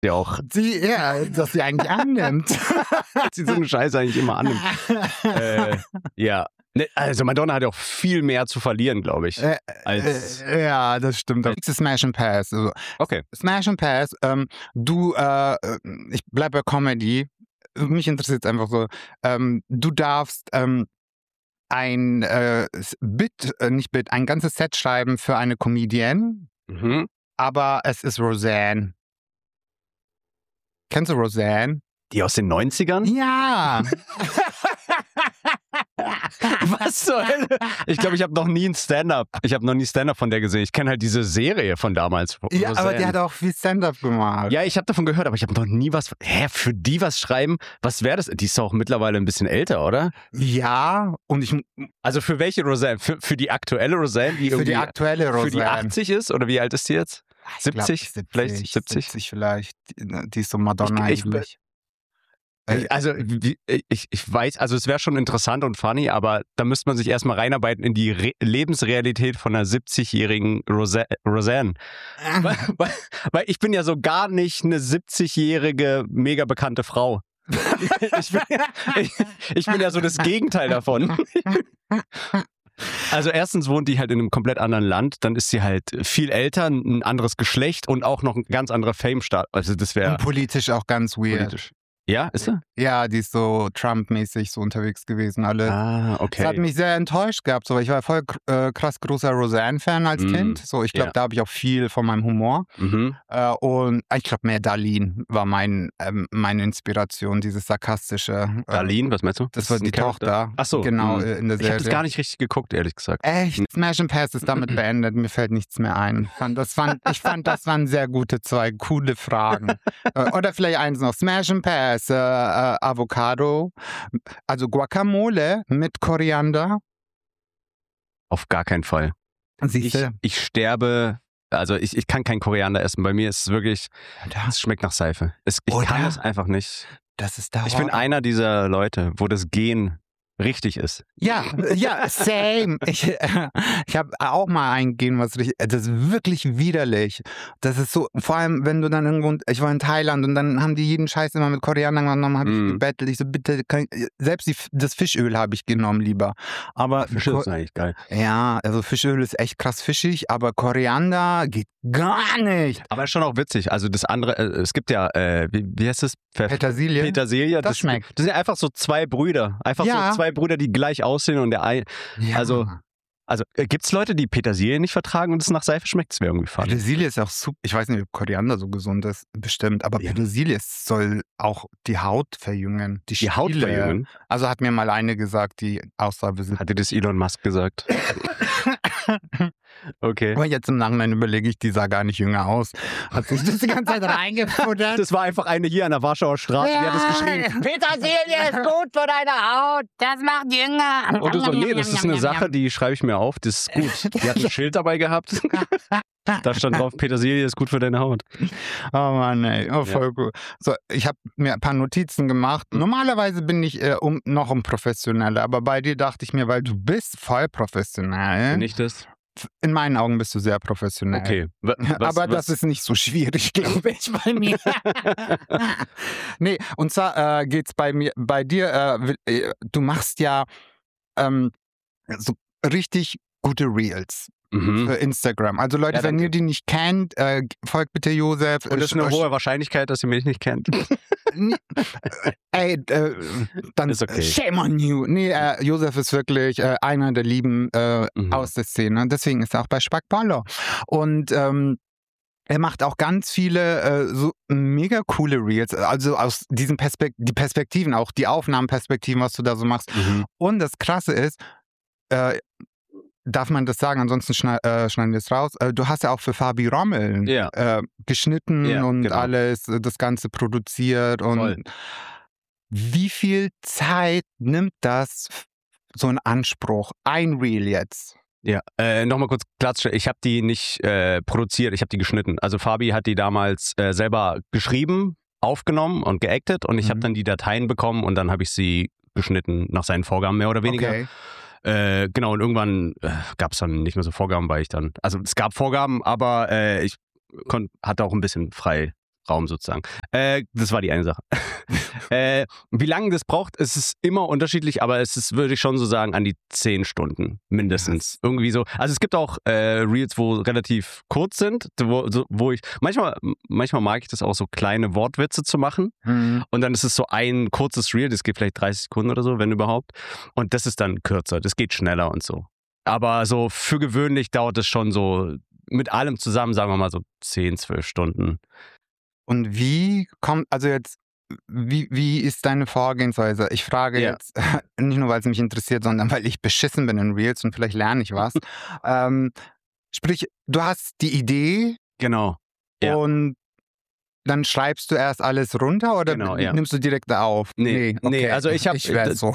Der auch dass sie eigentlich annimmt. sie so einen Scheiß eigentlich immer annimmt. Ja. Ne, also Madonna hat ja auch viel mehr zu verlieren, glaube ich. Ja, das stimmt. Smash and Pass. Also, okay. Smash and Pass. Ich bleibe bei Comedy. Mich interessiert es einfach so. Du darfst ein ganzes Set schreiben für eine Comedienne, aber es ist Roseanne. Kennst du Roseanne? Die aus den 90ern? Ja! Was zur Hölle? Ich glaube, ich habe noch nie Stand-up von der gesehen. Ich kenne halt diese Serie von damals. Ja, Roseanne. aber die hat auch viel Stand-up gemacht. Ja, ich habe davon gehört, aber ich habe noch nie was... für die was schreiben? Was wäre das? Die ist doch auch mittlerweile ein bisschen älter, oder? Ja, und Also für welche Roseanne? Für die aktuelle Roseanne? Für die aktuelle Roseanne. Für die 80 ist? Oder wie alt ist die jetzt? 70? Vielleicht 70? 70 vielleicht. Die ist so Madonna eigentlich. Also ich weiß, also es wäre schon interessant und funny, aber da müsste man sich erstmal reinarbeiten in die Lebensrealität von einer 70-jährigen Roseanne. Weil ich bin ja so gar nicht eine 70-jährige, mega bekannte Frau. Ich bin ja so das Gegenteil davon. Also erstens wohnt die halt in einem komplett anderen Land, dann ist sie halt viel älter, ein anderes Geschlecht und auch noch ein ganz anderer Fame-Start. Also das wäre... Und politisch auch ganz weird. Politisch. Ja, ist sie? Ja, die ist so Trump-mäßig so unterwegs gewesen. Okay. Das hat mich sehr enttäuscht gehabt, so, weil ich war voll krass großer Roseanne-Fan als Kind. So, ich glaube, da habe ich auch viel von meinem Humor. Und ich glaube, mehr Darlene war meine Inspiration, dieses sarkastische. Darlene, was meinst du? Das war die Tochter. Ach so. Genau, in der Serie. Ich habe das gar nicht richtig geguckt, ehrlich gesagt. Echt? Smash and Pass ist damit beendet. Mir fällt nichts mehr ein. Ich fand, das waren sehr gute zwei coole Fragen. Oder vielleicht eins noch. Smash and Pass. Avocado, also Guacamole mit Koriander. Auf gar keinen Fall. Ich sterbe, also ich kann kein Koriander essen. Bei mir ist es wirklich, es schmeckt nach Seife. Ich kann es einfach nicht. Das ist da. Ich bin einer dieser Leute, wo das Gen richtig ist. Ja, same. Ich habe auch mal ein Gen, was richtig, das ist wirklich widerlich. Das ist so, vor allem, wenn du dann irgendwo, ich war in Thailand und dann haben die jeden Scheiß immer mit Koriander genommen, habe ich gebettelt, ich so, bitte, selbst das Fischöl habe ich genommen lieber. Aber Fisch ist eigentlich geil. Ja, also Fischöl ist echt krass fischig, aber Koriander geht gar nicht. Aber ist schon auch witzig, also das andere, es gibt ja, wie heißt das? Petersilie. Petersilie, das schmeckt. Das sind einfach so zwei Brüder, so zwei Brüder, die gleich aussehen und der eine, also gibt es Leute, die Petersilie nicht vertragen und es nach Seife schmeckt? Das wäre irgendwie funny. Petersilie ist auch super, ich weiß nicht, ob Koriander so gesund ist, bestimmt, aber Petersilie soll auch die Haut verjüngen. Die Haut verjüngen? Also hat mir mal eine gesagt, die aussah, hat dir das Elon Musk gesagt? Okay. Aber jetzt im Nachhinein überlege ich, die sah gar nicht jünger aus. Hat sich das die ganze Zeit reingefuttert. Das war einfach eine hier an der Warschauer Straße, die hat es geschrieben. Petersilie ist gut für deine Haut, das macht jünger. Und du so, nee, das ist eine Sache, die schreibe ich mir auf, das ist gut. Die hat ein Schild dabei gehabt. Da stand drauf, Petersilie ist gut für deine Haut. Oh Mann, ey, voll gut. So, ich habe mir ein paar Notizen gemacht. Normalerweise bin ich noch unprofessioneller, aber bei dir dachte ich mir, weil du bist voll professionell. Bin ich das? In meinen Augen bist du sehr professionell. Okay. Aber das ist nicht so schwierig, glaube ich, bei mir. Nee, und zwar geht's bei dir, du machst ja so richtig gute Reels. Für Instagram. Also Leute, wenn ihr die nicht kennt, folgt bitte Josef. Und es ist eine hohe Wahrscheinlichkeit, dass ihr mich nicht kennt. Ey, dann ist okay. Shame on you. Nee, Josef ist wirklich einer der Lieben aus der Szene. Deswegen ist er auch bei Spack Polo. Und er macht auch ganz viele so mega coole Reels, also aus diesen die Perspektiven, auch die Aufnahmenperspektiven, was du da so machst. Und das Krasse ist, darf man das sagen, ansonsten schneiden wir es raus. Du hast ja auch für Fabi Rommel geschnitten und genau. Alles, das Ganze produziert. Und voll. Wie viel Zeit nimmt das so in Anspruch? Ein Reel jetzt? Ja, nochmal kurz klarzustellen, ich habe die nicht produziert, ich habe die geschnitten. Also Fabi hat die damals selber geschrieben, aufgenommen und geactet und ich habe dann die Dateien bekommen und dann habe ich sie geschnitten nach seinen Vorgaben mehr oder weniger. Okay. Genau, und irgendwann gab es dann nicht mehr so Vorgaben, weil ich dann, also es gab Vorgaben, aber ich hatte auch ein bisschen Raum sozusagen. Das war die eine Sache. Wie lange das braucht, es ist immer unterschiedlich, aber es ist, würde ich schon so sagen, an die 10 Stunden mindestens. Irgendwie so. Also es gibt auch Reels, wo relativ kurz sind, wo ich, manchmal mag ich das auch so kleine Wortwitze zu machen und dann ist es so ein kurzes Reel, das geht vielleicht 30 Sekunden oder so, wenn überhaupt, und das ist dann kürzer, das geht schneller und so. Aber so für gewöhnlich dauert es schon so mit allem zusammen, sagen wir mal so 10, 12 Stunden. Und wie ist deine Vorgehensweise? Ich frage jetzt nicht nur, weil es mich interessiert, sondern weil ich beschissen bin in Reels und vielleicht lerne ich was. Sprich, du hast die Idee. Genau. Ja. Und dann schreibst du erst alles runter oder nimmst du direkt auf? Nee, also ich habe so.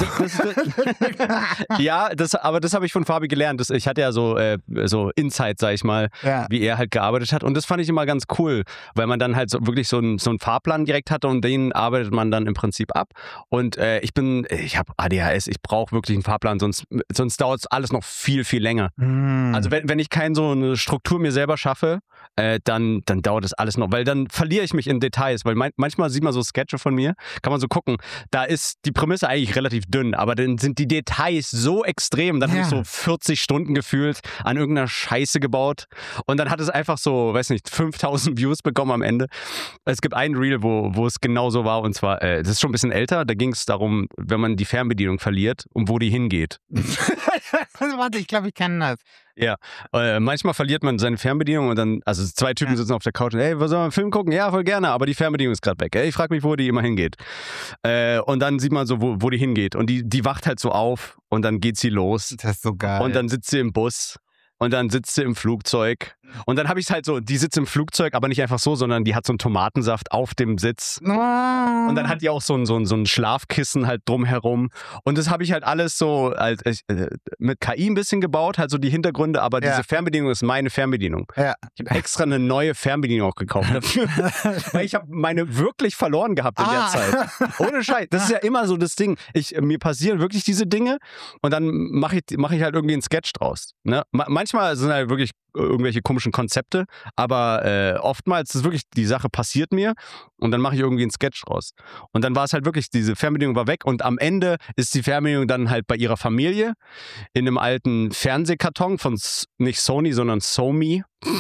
Ja, aber das habe ich von Fabi gelernt. Ich hatte ja so Insight, sag ich mal, wie er halt gearbeitet hat. Und das fand ich immer ganz cool, weil man dann halt so wirklich so einen Fahrplan direkt hatte und den arbeitet man dann im Prinzip ab. Und ich habe ADHS, ich brauche wirklich einen Fahrplan, sonst dauert es alles noch viel, viel länger. Also wenn ich keine so eine Struktur mir selber schaffe, dann dauert das alles noch, weil dann verliere ich mich in Details, weil manchmal sieht man so Sketche von mir, kann man so gucken, da ist die Prämisse eigentlich relativ dünn, aber dann sind die Details so extrem, dann habe ich so 40 Stunden gefühlt an irgendeiner Scheiße gebaut und dann hat es einfach so, weiß nicht, 5000 Views bekommen am Ende. Es gibt einen Reel, wo es genau so war und zwar, das ist schon ein bisschen älter, da ging es darum, wenn man die Fernbedienung verliert und wo die hingeht. Warte, ich glaube, ich kenne das. Ja, manchmal verliert man seine Fernbedienung und dann, also 2 Typen sitzen auf der Couch und hey, sollen wir einen Film gucken? Ja, voll gerne, aber die Fernbedienung ist gerade weg. Ich frage mich, wo die immer hingeht. Und dann sieht man so, wo die hingeht und die wacht halt so auf und dann geht sie los. Das ist so geil. Und dann sitzt sie im Bus. Und dann sitzt sie im Flugzeug. Und dann habe ich es halt so, die sitzt im Flugzeug, aber nicht einfach so, sondern die hat so einen Tomatensaft auf dem Sitz. Und dann hat die auch so ein Schlafkissen halt drumherum. Und das habe ich halt alles so mit KI ein bisschen gebaut, halt so die Hintergründe, aber diese Fernbedienung ist meine Fernbedienung. Ja. Ich habe extra eine neue Fernbedienung auch gekauft dafür. Weil ich habe meine wirklich verloren gehabt in der Zeit. Ohne Scheiß. Das ist ja immer so das Ding. Mir passieren wirklich diese Dinge und dann mache ich halt irgendwie einen Sketch draus. Ne? Manchmal sind halt wirklich irgendwelche komischen Konzepte, aber oftmals ist wirklich, die Sache passiert mir und dann mache ich irgendwie einen Sketch draus. Und dann war es halt wirklich, diese Fernbedienung war weg und am Ende ist die Fernbedienung dann halt bei ihrer Familie in einem alten Fernsehkarton von nicht Sony, sondern Somi.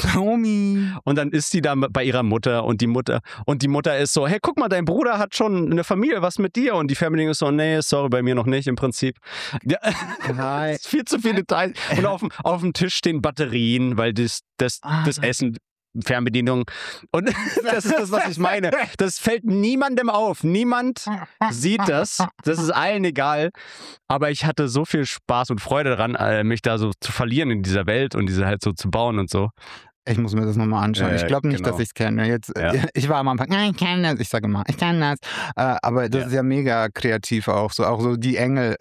Und dann ist sie da bei ihrer Mutter und die Mutter ist so, hey, guck mal, dein Bruder hat schon eine Familie, was mit dir? Und die Fernbedienung ist so, nee, sorry, bei mir noch nicht im Prinzip. Ja, das ist viel zu viele Details. Und auf dem Tisch stehen Batterien, weil das Essen, Fernbedienung. Und das ist das, was ich meine. Das fällt niemandem auf. Niemand sieht das. Das ist allen egal. Aber ich hatte so viel Spaß und Freude daran, mich da so zu verlieren in dieser Welt und diese halt so zu bauen und so. Ich muss mir das nochmal anschauen. Ich glaube nicht, dass ich es kenne. Ich war am Anfang, nein, ich kenne das. Ich sage mal, ich kenne das. Aber das ist ja mega kreativ auch. So die Engel.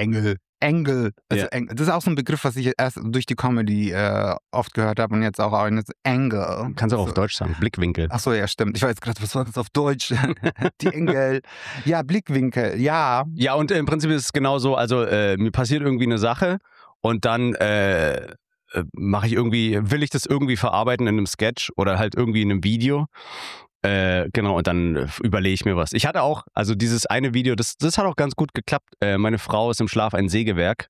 Also das ist auch so ein Begriff, was ich erst durch die Comedy oft gehört habe und jetzt auch ein Engel. Kannst du auch auf Deutsch sagen, Blickwinkel. Achso, ja, stimmt. Ich weiß gerade, was war das auf Deutsch? Die Engel. Ja, Blickwinkel, ja. Ja, und im Prinzip ist es genauso, also mir passiert irgendwie eine Sache und dann will ich das irgendwie verarbeiten in einem Sketch oder halt irgendwie in einem Video. Genau, und dann überlege ich mir was. Ich hatte auch, also dieses eine Video, das hat auch ganz gut geklappt. Meine Frau ist im Schlaf ein Sägewerk.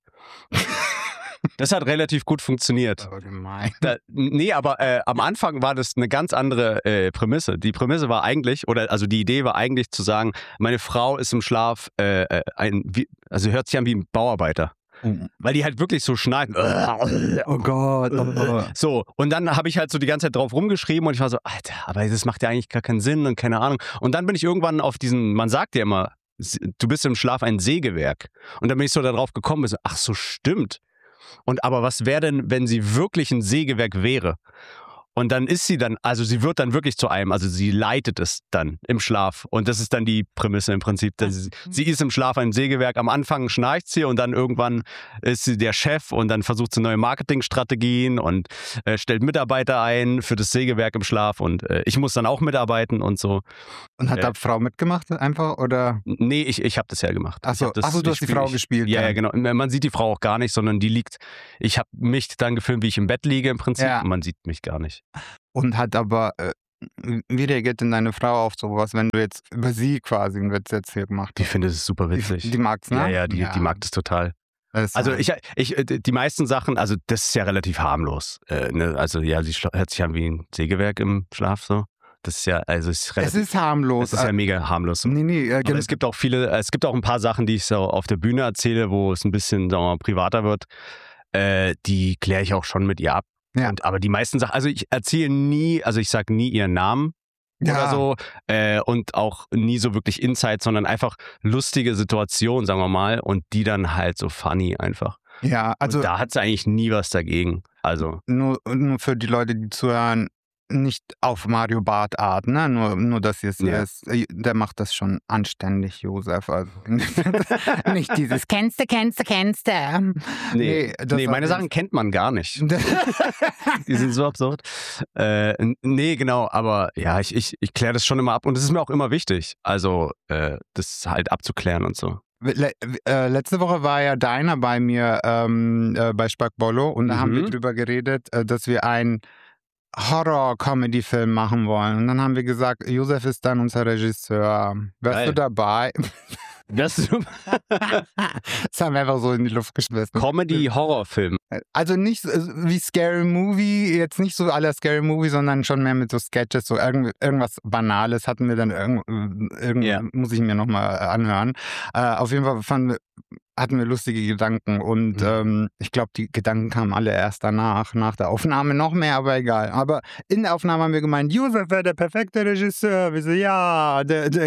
Das hat relativ gut funktioniert. Aber gemein. Aber am Anfang war das eine ganz andere Prämisse. Die Prämisse war eigentlich, also die Idee war eigentlich zu sagen, meine Frau ist im Schlaf also hört sich an wie ein Bauarbeiter. Weil die halt wirklich so schneiden. Oh Gott. So, und dann habe ich halt so die ganze Zeit drauf rumgeschrieben und ich war so, Alter, aber das macht ja eigentlich gar keinen Sinn und keine Ahnung. Und dann bin ich irgendwann auf man sagt ja immer, du bist im Schlaf ein Sägewerk. Und dann bin ich so darauf gekommen, so, ach so, stimmt. Aber was wäre denn, wenn sie wirklich ein Sägewerk wäre? Und dann ist sie sie wird dann wirklich zu einem, also sie leitet es dann im Schlaf. Und das ist dann die Prämisse im Prinzip. Sie ist im Schlaf ein Sägewerk. Am Anfang schnarcht sie und dann irgendwann ist sie der Chef und dann versucht sie neue Marketingstrategien und stellt Mitarbeiter ein für das Sägewerk im Schlaf und ich muss dann auch mitarbeiten und so. Und hat da Frau mitgemacht einfach, oder? Nee, ich habe das ja gemacht. Achso, du hast die Frau gespielt. Ja, genau. Man sieht die Frau auch gar nicht, sondern die liegt, ich habe mich dann gefilmt, wie ich im Bett liege im Prinzip und man sieht mich gar nicht. Und hat aber wie reagiert denn deine Frau auf sowas, wenn du jetzt über sie quasi einen Witz jetzt hier gemacht Die hast? findet es super witzig. Die mag's, ne? Ja, die mag das total. Das Also die meisten Sachen, also das ist ja relativ harmlos. Ne? Also ja, sie hört sich an wie ein Sägewerk im Schlaf so. Das ist ja, also es ist harmlos. Es ist ja mega harmlos. Nee, Aber es gibt auch ein paar Sachen, die ich so auf der Bühne erzähle, wo es ein bisschen, sagen wir mal, privater wird. Die kläre ich auch schon mit ihr ab. Ja. Aber die meisten Sachen, also ich erzähle nie, also ich sage nie ihren Namen oder so und auch nie so wirklich Insights, sondern einfach lustige Situationen, sagen wir mal, und die dann halt so funny einfach. Ja, also und da hat sie eigentlich nie was dagegen. Also nur für die Leute, die zuhören, nicht auf Mario Barth Art, ne? Nur dass ihr es ist. Der macht das schon anständig, Josef. Also nicht dieses kennst du. Nee, meine Sachen kennt man gar nicht. Die sind so absurd. Nee, genau, aber ja, ich kläre das schon immer ab und es ist mir auch immer wichtig. Also das halt abzuklären und so. Letzte Woche war ja Deiner bei mir bei Spackbollo und da haben wir drüber geredet, dass wir einen Horror-Comedy-Film machen wollen. Und dann haben wir gesagt, Josef ist dann unser Regisseur. Wärst du dabei? Das haben wir einfach so in die Luft geschmissen. Comedy-Horrorfilm. Also nicht wie Scary Movie, jetzt nicht so aller Scary Movie, sondern schon mehr mit so Sketches, so irgendwas Banales hatten wir dann muss ich mir nochmal anhören. Auf jeden Fall hatten wir lustige Gedanken und ich glaube, die Gedanken kamen alle erst danach, nach der Aufnahme noch mehr, aber egal. Aber in der Aufnahme haben wir gemeint, Josef wäre der perfekte Regisseur. Wir so, ja,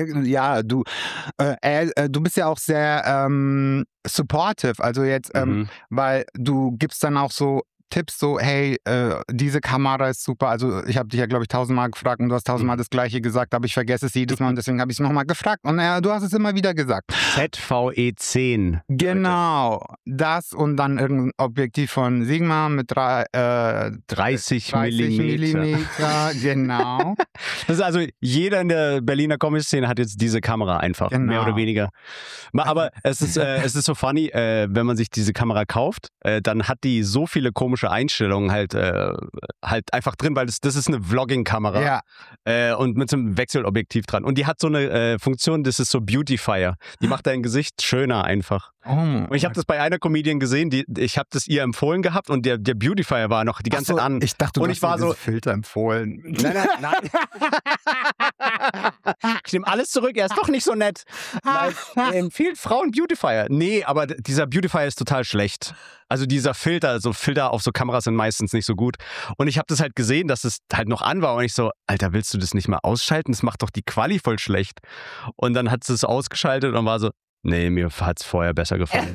du bist ja auch sehr supportive, also jetzt, weil du gibst dann auch so Tipps, so, hey, diese Kamera ist super. Also ich habe dich ja, glaube ich, 1000-mal gefragt und du hast 1000-mal das Gleiche gesagt, aber ich vergesse es jedes Mal und deswegen habe ich es nochmal gefragt und du hast es immer wieder gesagt. ZVE10. Genau, das und dann irgendein Objektiv von Sigma mit 30 Millimeter. Genau. Das ist also, jeder in der Berliner Comedy-Szene hat jetzt diese Kamera einfach, mehr oder weniger. Aber es ist so funny, wenn man sich diese Kamera kauft, dann hat die so viele komische Einstellungen halt einfach drin, weil das ist eine Vlogging-Kamera und mit so einem Wechselobjektiv dran. Und die hat so eine Funktion, das ist so Beautifier. Die macht dein Gesicht schöner einfach. Und ich habe das bei einer Comedian gesehen, ich habe das ihr empfohlen gehabt und der Beautifier war noch die ganze Zeit an. Ich dachte, du hast mir Filter empfohlen. Nein. Ich nehme alles zurück, er ist doch nicht so nett. Nein, er empfiehlt Frauen Beautifier. Nee, aber dieser Beautifier ist total schlecht. Also dieser Filter auf so Kameras sind meistens nicht so gut. Und ich habe das halt gesehen, dass es halt noch an war und ich so, Alter, willst du das nicht mal ausschalten? Das macht doch die Quali voll schlecht. Und dann hat sie es ausgeschaltet und war so, nee, mir hat es vorher besser gefallen.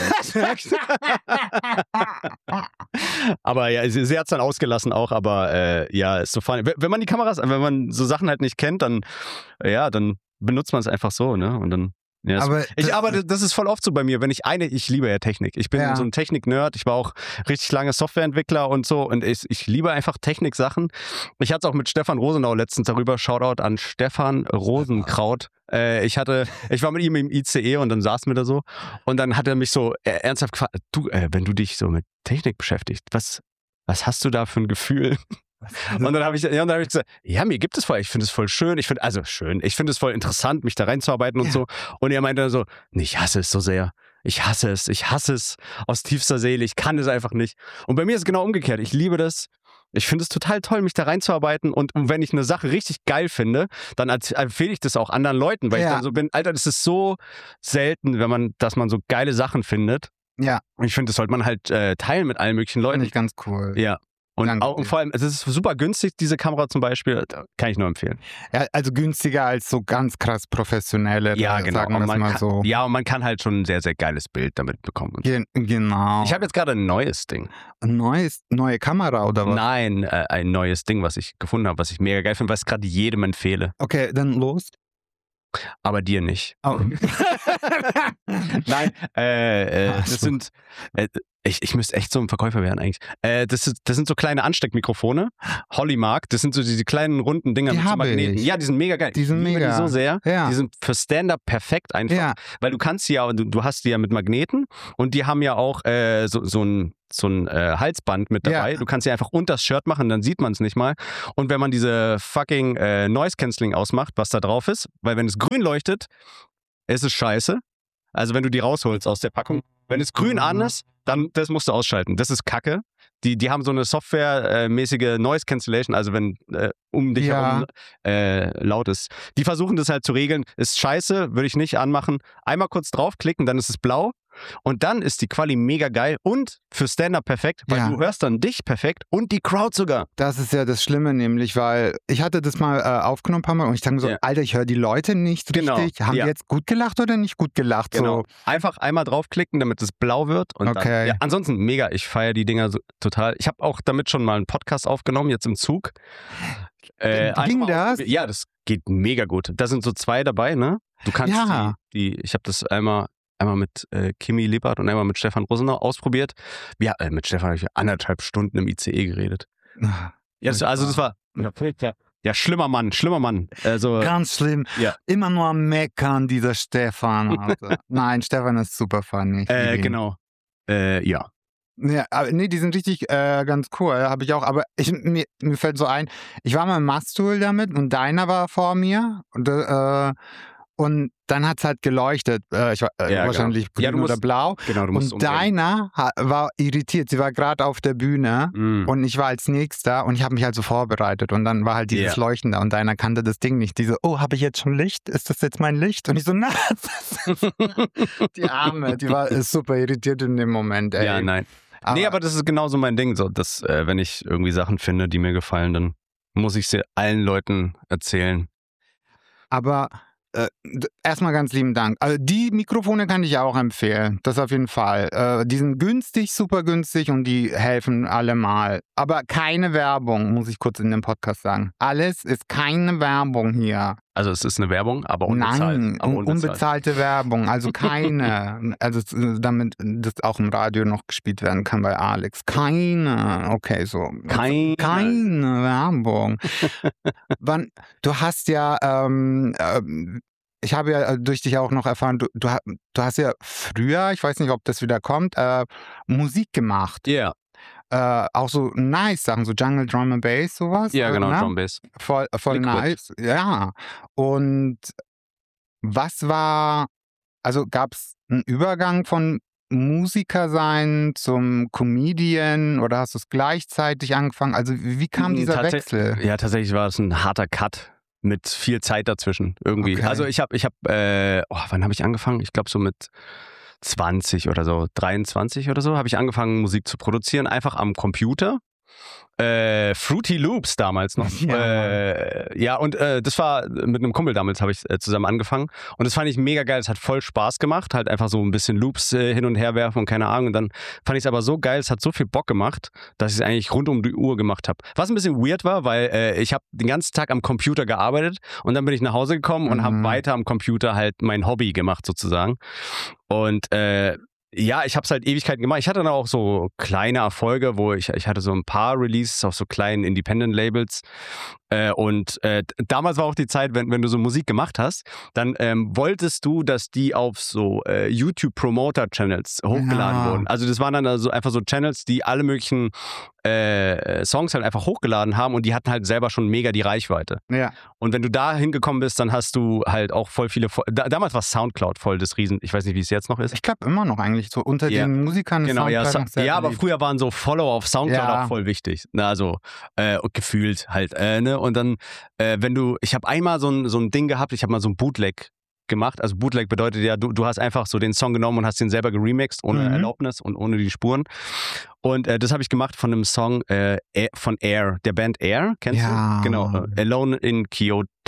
Aber ja, sie hat es dann ausgelassen auch, aber ist so funny. Wenn man so Sachen halt nicht kennt, dann benutzt man es einfach so, ne? Und dann aber das ist voll oft so bei mir, ich liebe ja Technik. Ich bin so ein Technik-Nerd, ich war auch richtig lange Softwareentwickler und so und ich liebe einfach Technik-Sachen. Ich hatte es auch mit Stefan Rosenau letztens darüber, Shoutout an Stefan Rosenkraut. Ich war mit ihm im ICE und dann saßen wir da so und dann hat er mich so ernsthaft gefragt, du, wenn du dich so mit Technik beschäftigst, was hast du da für ein Gefühl? Und dann habe ich gesagt, ja, mir gibt es voll, ich finde es voll schön, ich finde es voll interessant, mich da reinzuarbeiten und so. Und er meinte dann so, nee, ich hasse es so sehr. Ich hasse es aus tiefster Seele, ich kann es einfach nicht. Und bei mir ist es genau umgekehrt, ich liebe das. Ich finde es total toll, mich da reinzuarbeiten und wenn ich eine Sache richtig geil finde, dann empfehle ich das auch anderen Leuten, weil ich dann so bin, Alter, das ist so selten, dass man so geile Sachen findet. Ja. Und ich finde, das sollte man halt teilen mit allen möglichen Leuten. Finde ich ganz cool. Ja. Und vor allem, es ist super günstig, diese Kamera zum Beispiel, kann ich nur empfehlen. Ja, also günstiger als so ganz krass professionelle, genau. Sagen wir mal so. Ja, und man kann halt schon ein sehr, sehr geiles Bild damit bekommen. Genau. Ich habe jetzt gerade ein neues Ding. Neue Kamera oder was? Nein, ein neues Ding, was ich gefunden habe, was ich mega geil finde, was ich gerade jedem empfehle. Okay, dann los. Aber dir nicht. Oh. Nein, Ich müsste echt so ein Verkäufer werden eigentlich. Das sind so kleine Ansteckmikrofone. Hollymark, das sind so diese kleinen runden Dinger mit so Magneten. Ja, die sind mega geil. Die sind mega. Die so sehr. Ja. Die sind für Stand-Up perfekt einfach. Weil du hast die ja mit Magneten und die haben ja auch so ein Halsband mit dabei. Du kannst sie einfach unter das Shirt machen, dann sieht man es nicht mal. Und wenn man diese fucking Noise Cancelling ausmacht, was da drauf ist, weil wenn es grün leuchtet, ist es scheiße. Also wenn du die rausholst aus der Packung. Wenn es grün an ist, dann das musst du ausschalten. Das ist Kacke. Die haben so eine softwaremäßige Noise Cancellation, also wenn um dich herum laut ist. Die versuchen das halt zu regeln. Ist scheiße, würde ich nicht anmachen. Einmal kurz draufklicken, dann ist es blau. Und dann ist die Quali mega geil und für Stand-Up perfekt, weil du hörst dann dich perfekt und die Crowd sogar. Das ist ja das Schlimme nämlich, weil ich hatte das mal aufgenommen ein paar Mal und ich dachte mir so, Alter, ich höre die Leute nicht richtig. Haben die jetzt gut gelacht oder nicht gut gelacht? Genau. So. Einfach einmal draufklicken, damit es blau wird. Und dann, ansonsten mega, ich feiere die Dinger so total. Ich habe auch damit schon mal einen Podcast aufgenommen, jetzt im Zug. Ging das? Ja, das geht mega gut. Da sind so 2 dabei, ne? Du kannst ich habe das einmal mit Kimi Lippert und einmal mit Stefan Rosenau ausprobiert. Ja, mit Stefan habe ich 1,5 Stunden im ICE geredet. Das war schlimmer Mann. Also, ganz schlimm. Ja. Immer nur am Meckern, dieser Stefan. Also. Nein, Stefan ist super funny. Genau. Ja. Ja, aber nee, die sind richtig ganz cool, habe ich auch. Aber mir fällt so ein, ich war mal im Maststuhl damit und deiner war vor mir und dann hat es halt geleuchtet, wahrscheinlich grün oder blau. Genau, du musst und deiner war irritiert, sie war gerade auf der Bühne und ich war als Nächster und ich habe mich halt so vorbereitet und dann war halt dieses Leuchten da und deiner kannte das Ding nicht. Die so, oh, habe ich jetzt schon Licht? Ist das jetzt mein Licht? Und ich so, na, die Arme, die war super irritiert in dem Moment, ey. Ja, nein. Aber das ist genauso mein Ding, so, dass wenn ich irgendwie Sachen finde, die mir gefallen, dann muss ich sie allen Leuten erzählen. Aber erstmal ganz lieben Dank. Also die Mikrofone kann ich auch empfehlen. Das auf jeden Fall. Die sind günstig, super günstig und die helfen allemal. Aber keine Werbung, muss ich kurz in dem Podcast sagen. Alles ist keine Werbung hier. Also es ist eine Werbung, aber unbezahlt. Nein, unbezahlte Werbung. Also keine. Also damit das auch im Radio noch gespielt werden kann bei Alex. Keine. Okay, so. Keine Werbung. Du hast ja ich habe ja durch dich auch noch erfahren, du hast ja früher, ich weiß nicht, ob das wieder kommt, Musik gemacht. Ja. Auch so nice Sachen, so Jungle Drum and Bass, sowas. Ja, genau, ne? Drum Bass. Voll nice. Ja. Und was war, also gab es einen Übergang von Musiker sein zum Comedian oder hast du es gleichzeitig angefangen? Also wie kam dieser Wechsel? Ja, tatsächlich war es ein harter Cut. Mit viel Zeit dazwischen irgendwie. Okay. Also ich hab, wann habe ich angefangen? Ich glaube so mit 20 oder so, 23 oder so, habe ich angefangen Musik zu produzieren, einfach am Computer. Fruity Loops damals noch. Und das war mit einem Kumpel damals, habe ich zusammen angefangen. Und das fand ich mega geil. Es hat voll Spaß gemacht. Halt einfach so ein bisschen Loops hin und her werfen und keine Ahnung. Und dann fand ich es aber so geil, es hat so viel Bock gemacht, dass ich es eigentlich rund um die Uhr gemacht habe. Was ein bisschen weird war, weil ich habe den ganzen Tag am Computer gearbeitet und dann bin ich nach Hause gekommen und habe weiter am Computer halt mein Hobby gemacht sozusagen. Und ja, ich habe es halt Ewigkeiten gemacht. Ich hatte dann auch so kleine Erfolge, wo ich hatte so ein paar Releases auf so kleinen Independent-Labels. Damals war auch die Zeit, wenn du so Musik gemacht hast, dann wolltest du, dass die auf so YouTube-Promoter-Channels hochgeladen wurden. Also das waren dann also einfach so Channels, die alle möglichen Songs halt einfach hochgeladen haben und die hatten halt selber schon mega die Reichweite. Ja. Und wenn du da hingekommen bist, dann hast du halt auch voll viele... Damals war Soundcloud voll das Riesen... Ich weiß nicht, wie es jetzt noch ist. Ich glaube immer noch eigentlich so unter den Musikern. Genau, aber früher waren so Follower auf Soundcloud auch voll wichtig. Also gefühlt halt. Und dann, ich habe einmal so ein Ding gehabt, ich habe mal so ein Bootleg gemacht. Also Bootleg bedeutet ja, du hast einfach so den Song genommen und hast den selber geremixed, ohne Erlaubnis und ohne die Spuren. Und das habe ich gemacht von einem Song von Air, der Band Air, kennst du? Genau, Alone in Kyoto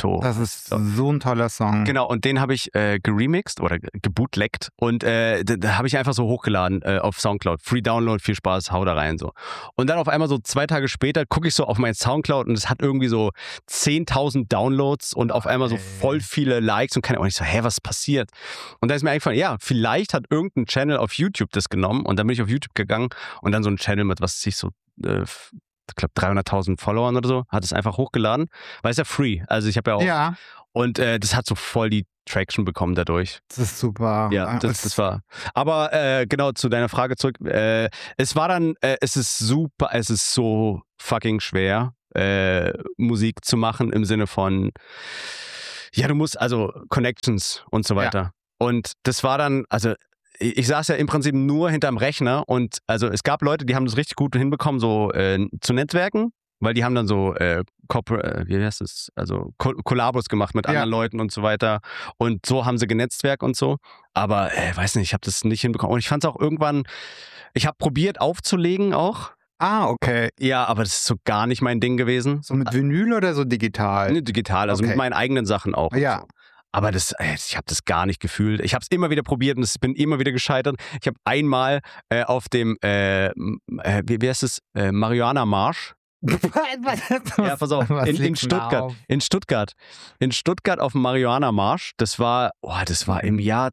Finito. Das ist so ein toller Song. Genau, und den habe ich geremixed oder gebootleggt und da habe ich einfach so hochgeladen auf Soundcloud. Free Download, viel Spaß, hau da rein so. Und dann auf einmal so 2 Tage später gucke ich so auf mein Soundcloud und es hat irgendwie so 10.000 Downloads und auf einmal so voll viele Likes und keine Ahnung. Ich so, was passiert? Und da ist mir eingefallen, ja, vielleicht hat irgendein Channel auf YouTube das genommen und dann bin ich auf YouTube gegangen und dann so ein Channel mit, was sich so, ich glaube 300.000 Followern oder so, hat es einfach hochgeladen, weil es ja free, also ich habe ja auch, Ja, und das hat so voll die Traction bekommen dadurch. das ist super. Ja, das war, aber genau, zu deiner Frage zurück, es war dann, es ist super, es ist so fucking schwer, Musik zu machen im Sinne von, ja, du musst, also Connections und so weiter. Und das war dann, also ich saß ja im Prinzip nur hinterm Rechner und also es gab Leute, die haben das richtig gut hinbekommen, so zu netzwerken, weil die haben dann so wie heißt das, also Kollabos gemacht mit anderen Leuten und so weiter und so haben sie genetzwerkt und so, aber weiß nicht, ich habe das nicht hinbekommen und ich fand es auch irgendwann, ich habe probiert aufzulegen auch. Ah, okay. Ja, aber das ist so gar nicht mein Ding gewesen. So mit Vinyl oder so digital? Ne, digital, also mit meinen eigenen Sachen auch. Ja. So. Aber ich habe das gar nicht gefühlt. Ich habe es immer wieder probiert und bin immer wieder gescheitert. Ich habe einmal auf dem, wie heißt es, Marihuana Marsch. Ja, pass auf, in Stuttgart. In Stuttgart auf dem Marihuana Marsch. Das war im Jahr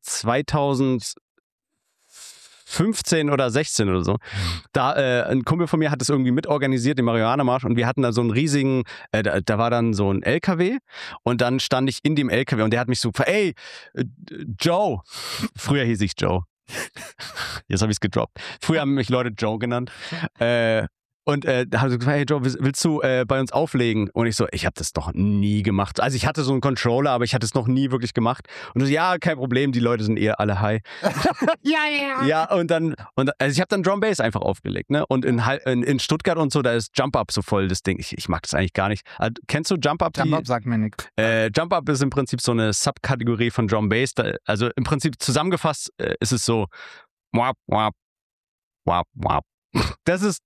2015 oder 16 oder so. Da ein Kumpel von mir hat das irgendwie mitorganisiert, den Marihuana-Marsch, und wir hatten da so einen riesigen, da war dann so ein LKW und dann stand ich in dem LKW und der hat mich so gefragt, ey, Joe, früher hieß ich Joe, jetzt habe ich es gedroppt, früher haben mich Leute Joe genannt, und da hat er gesagt, hey Joe, willst du bei uns auflegen? Und ich so, ich habe das noch nie gemacht. Also ich hatte so einen Controller, aber ich hatte es noch nie wirklich gemacht. Und so, ja, kein Problem, die Leute sind eher alle high. Ja, und also ich habe dann Drum Bass einfach aufgelegt, ne? Und in Stuttgart und so, da ist Jump Up so voll das Ding. Ich mag das eigentlich gar nicht. Kennst du Jump Up? Jump Up sagt mir nichts. Jump Up ist im Prinzip so eine Subkategorie von Drum Bass. Also im Prinzip zusammengefasst ist es so wap, wap, wap, wap. Das ist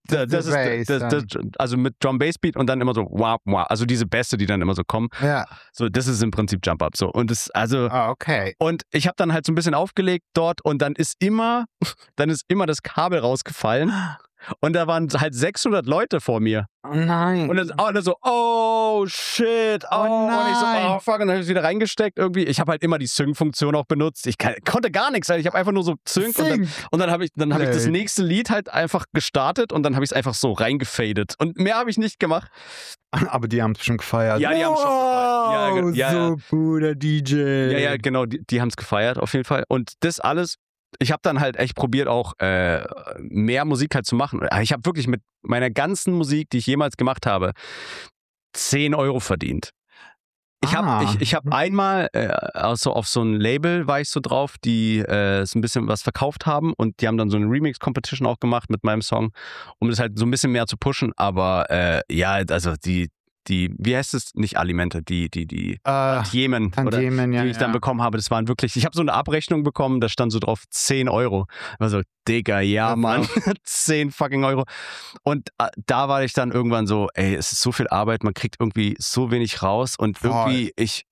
also mit Drum Bass Beat und dann immer so wap, wap, also diese Bässe, die dann immer so kommen. Ja. So, das ist im Prinzip Jump Up so und das okay. Und ich habe dann halt so ein bisschen aufgelegt dort und dann ist immer das Kabel rausgefallen. Und da waren halt 600 Leute vor mir. Oh nein. Und dann alle so, oh shit, oh nein. Und ich so, oh fuck, und dann habe ich es wieder reingesteckt irgendwie. Ich habe halt immer die Sync-Funktion auch benutzt. Ich konnte gar nichts, ich habe einfach nur so Sync. Und dann habe ich das nächste Lied halt einfach gestartet und dann habe ich es einfach so reingefadet. Und mehr habe ich nicht gemacht. Aber die haben es schon gefeiert. Ja, die haben es schon gefeiert. Ja, so guter DJ. Ja, genau, die haben es gefeiert auf jeden Fall. Und das alles, ich habe dann halt echt probiert, auch mehr Musik halt zu machen. Ich habe wirklich mit meiner ganzen Musik, die ich jemals gemacht habe, 10 Euro verdient. Ich habe einmal also auf so ein Label war ich so drauf, die so ein bisschen was verkauft haben und die haben dann so eine Remix-Competition auch gemacht mit meinem Song, um das halt so ein bisschen mehr zu pushen. Aber ja, also die, wie heißt es? Nicht Alimente, die Tantiemen, die ich dann bekommen habe, das waren wirklich, ich habe so eine Abrechnung bekommen, da stand so drauf 10 Euro. Ich war so, Digga, ja Mann, 10 fucking Euro. Und da war ich dann irgendwann so, ey, es ist so viel Arbeit, man kriegt irgendwie so wenig raus und irgendwie, ich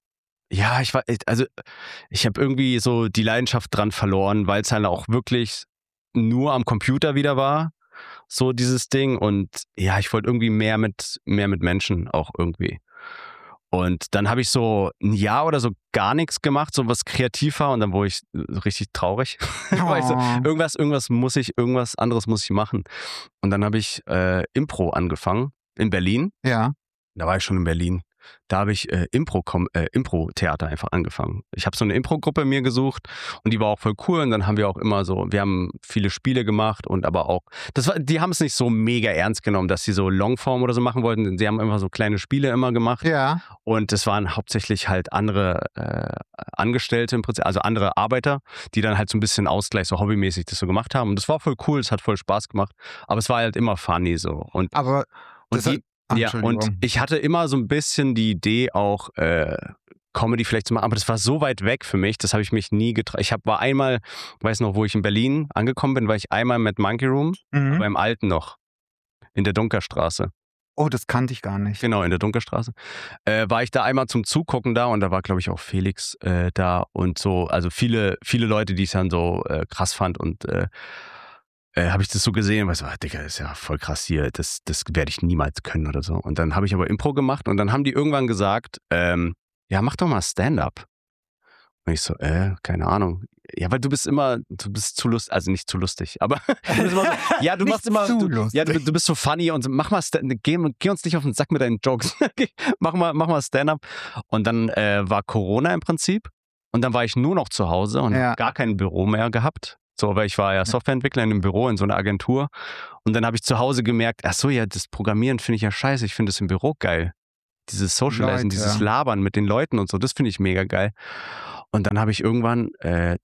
habe irgendwie so die Leidenschaft dran verloren, weil es halt auch wirklich nur am Computer wieder war. So dieses Ding und ja, ich wollte irgendwie mehr mit Menschen auch irgendwie. Und dann habe ich so ein Jahr oder so gar nichts gemacht, so was kreativ war und dann wurde ich richtig traurig. Weil ich so, irgendwas anderes muss ich machen. Und dann habe ich Impro angefangen in Berlin. Ja. Da war ich schon in Berlin. Da habe ich Impro-Theater einfach angefangen. Ich habe so eine Impro-Gruppe mir gesucht und die war auch voll cool und dann haben wir auch immer so, wir haben viele Spiele gemacht und aber auch, die haben es nicht so mega ernst genommen, dass sie so Longform oder so machen wollten. Sie haben immer so kleine Spiele immer gemacht. Ja. Und das waren hauptsächlich halt andere Angestellte im Prinzip, also andere Arbeiter, die dann halt so ein bisschen Ausgleich, so hobbymäßig das so gemacht haben. Und das war voll cool, es hat voll Spaß gemacht. Aber es war halt immer funny so. Und ich hatte immer so ein bisschen die Idee auch Comedy vielleicht zu machen, aber das war so weit weg für mich, das habe ich mich nie getraut. Ich war einmal, weiß noch, wo ich in Berlin angekommen bin, war ich einmal mit Monkey Room, beim Alten noch, in der Dunkerstraße. Oh, das kannte ich gar nicht. Genau, in der Dunkelstraße. War ich da einmal zum Zugucken da und da war, glaube ich, auch Felix da und so, also viele Leute, die ich dann so krass fand und habe ich das so gesehen und war so, Digga, das ist ja voll krass hier, das werde ich niemals können oder so. Und dann habe ich aber Impro gemacht und dann haben die irgendwann gesagt, ja, mach doch mal Stand-up. Und ich so, keine Ahnung. Ja, weil du bist zu lustig, also nicht zu lustig, aber du bist immer so, ja, du machst immer, du bist so funny und so, mach mal, geh uns nicht auf den Sack mit deinen Jokes, mach mal Stand-up. Und dann war Corona im Prinzip und dann war ich nur noch zu Hause und gar kein Büro mehr gehabt. So, weil ich war ja Softwareentwickler in einem Büro, in so einer Agentur. Und dann habe ich zu Hause gemerkt, ach so, ja, das Programmieren finde ich ja scheiße, ich finde das im Büro geil. Dieses Socializen, dieses Labern mit den Leuten und so, das finde ich mega geil. Und dann habe ich irgendwann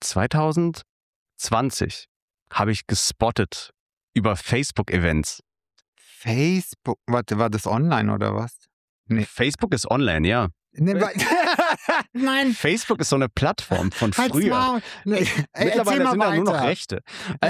2020 habe ich gespottet über Facebook-Events. Facebook? Warte, war das online oder was? Nee. Facebook ist online, ja. Nein. Facebook ist so eine Plattform von früher. Mittlerweile sind da nur noch Rechte.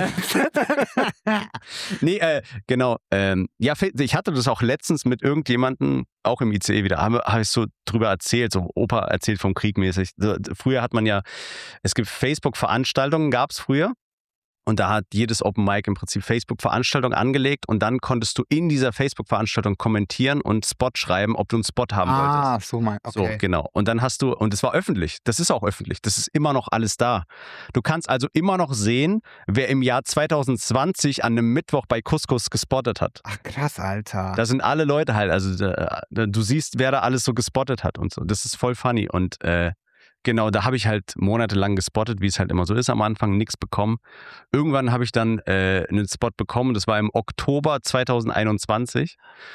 Genau. Ja, ich hatte das auch letztens mit irgendjemandem, auch im ICE wieder, habe ich so drüber erzählt, so Opa erzählt vom Krieg mäßig. Früher hat man ja, es gibt Facebook-Veranstaltungen, gab es früher. Und da hat jedes Open Mic im Prinzip Facebook-Veranstaltung angelegt und dann konntest du in dieser Facebook-Veranstaltung kommentieren und Spot schreiben, ob du einen Spot haben wolltest. Okay. So, genau. Und dann hast du, und es war öffentlich, das ist auch öffentlich, das ist immer noch alles da. Du kannst also immer noch sehen, wer im Jahr 2020 an einem Mittwoch bei Couscous gespottet hat. Ach krass, Alter. Da sind alle Leute halt, also du siehst, wer da alles so gespottet hat und so. Das ist voll funny und genau, da habe ich halt monatelang gespottet, wie es halt immer so ist am Anfang, nichts bekommen. Irgendwann habe ich dann einen Spot bekommen, das war im Oktober 2020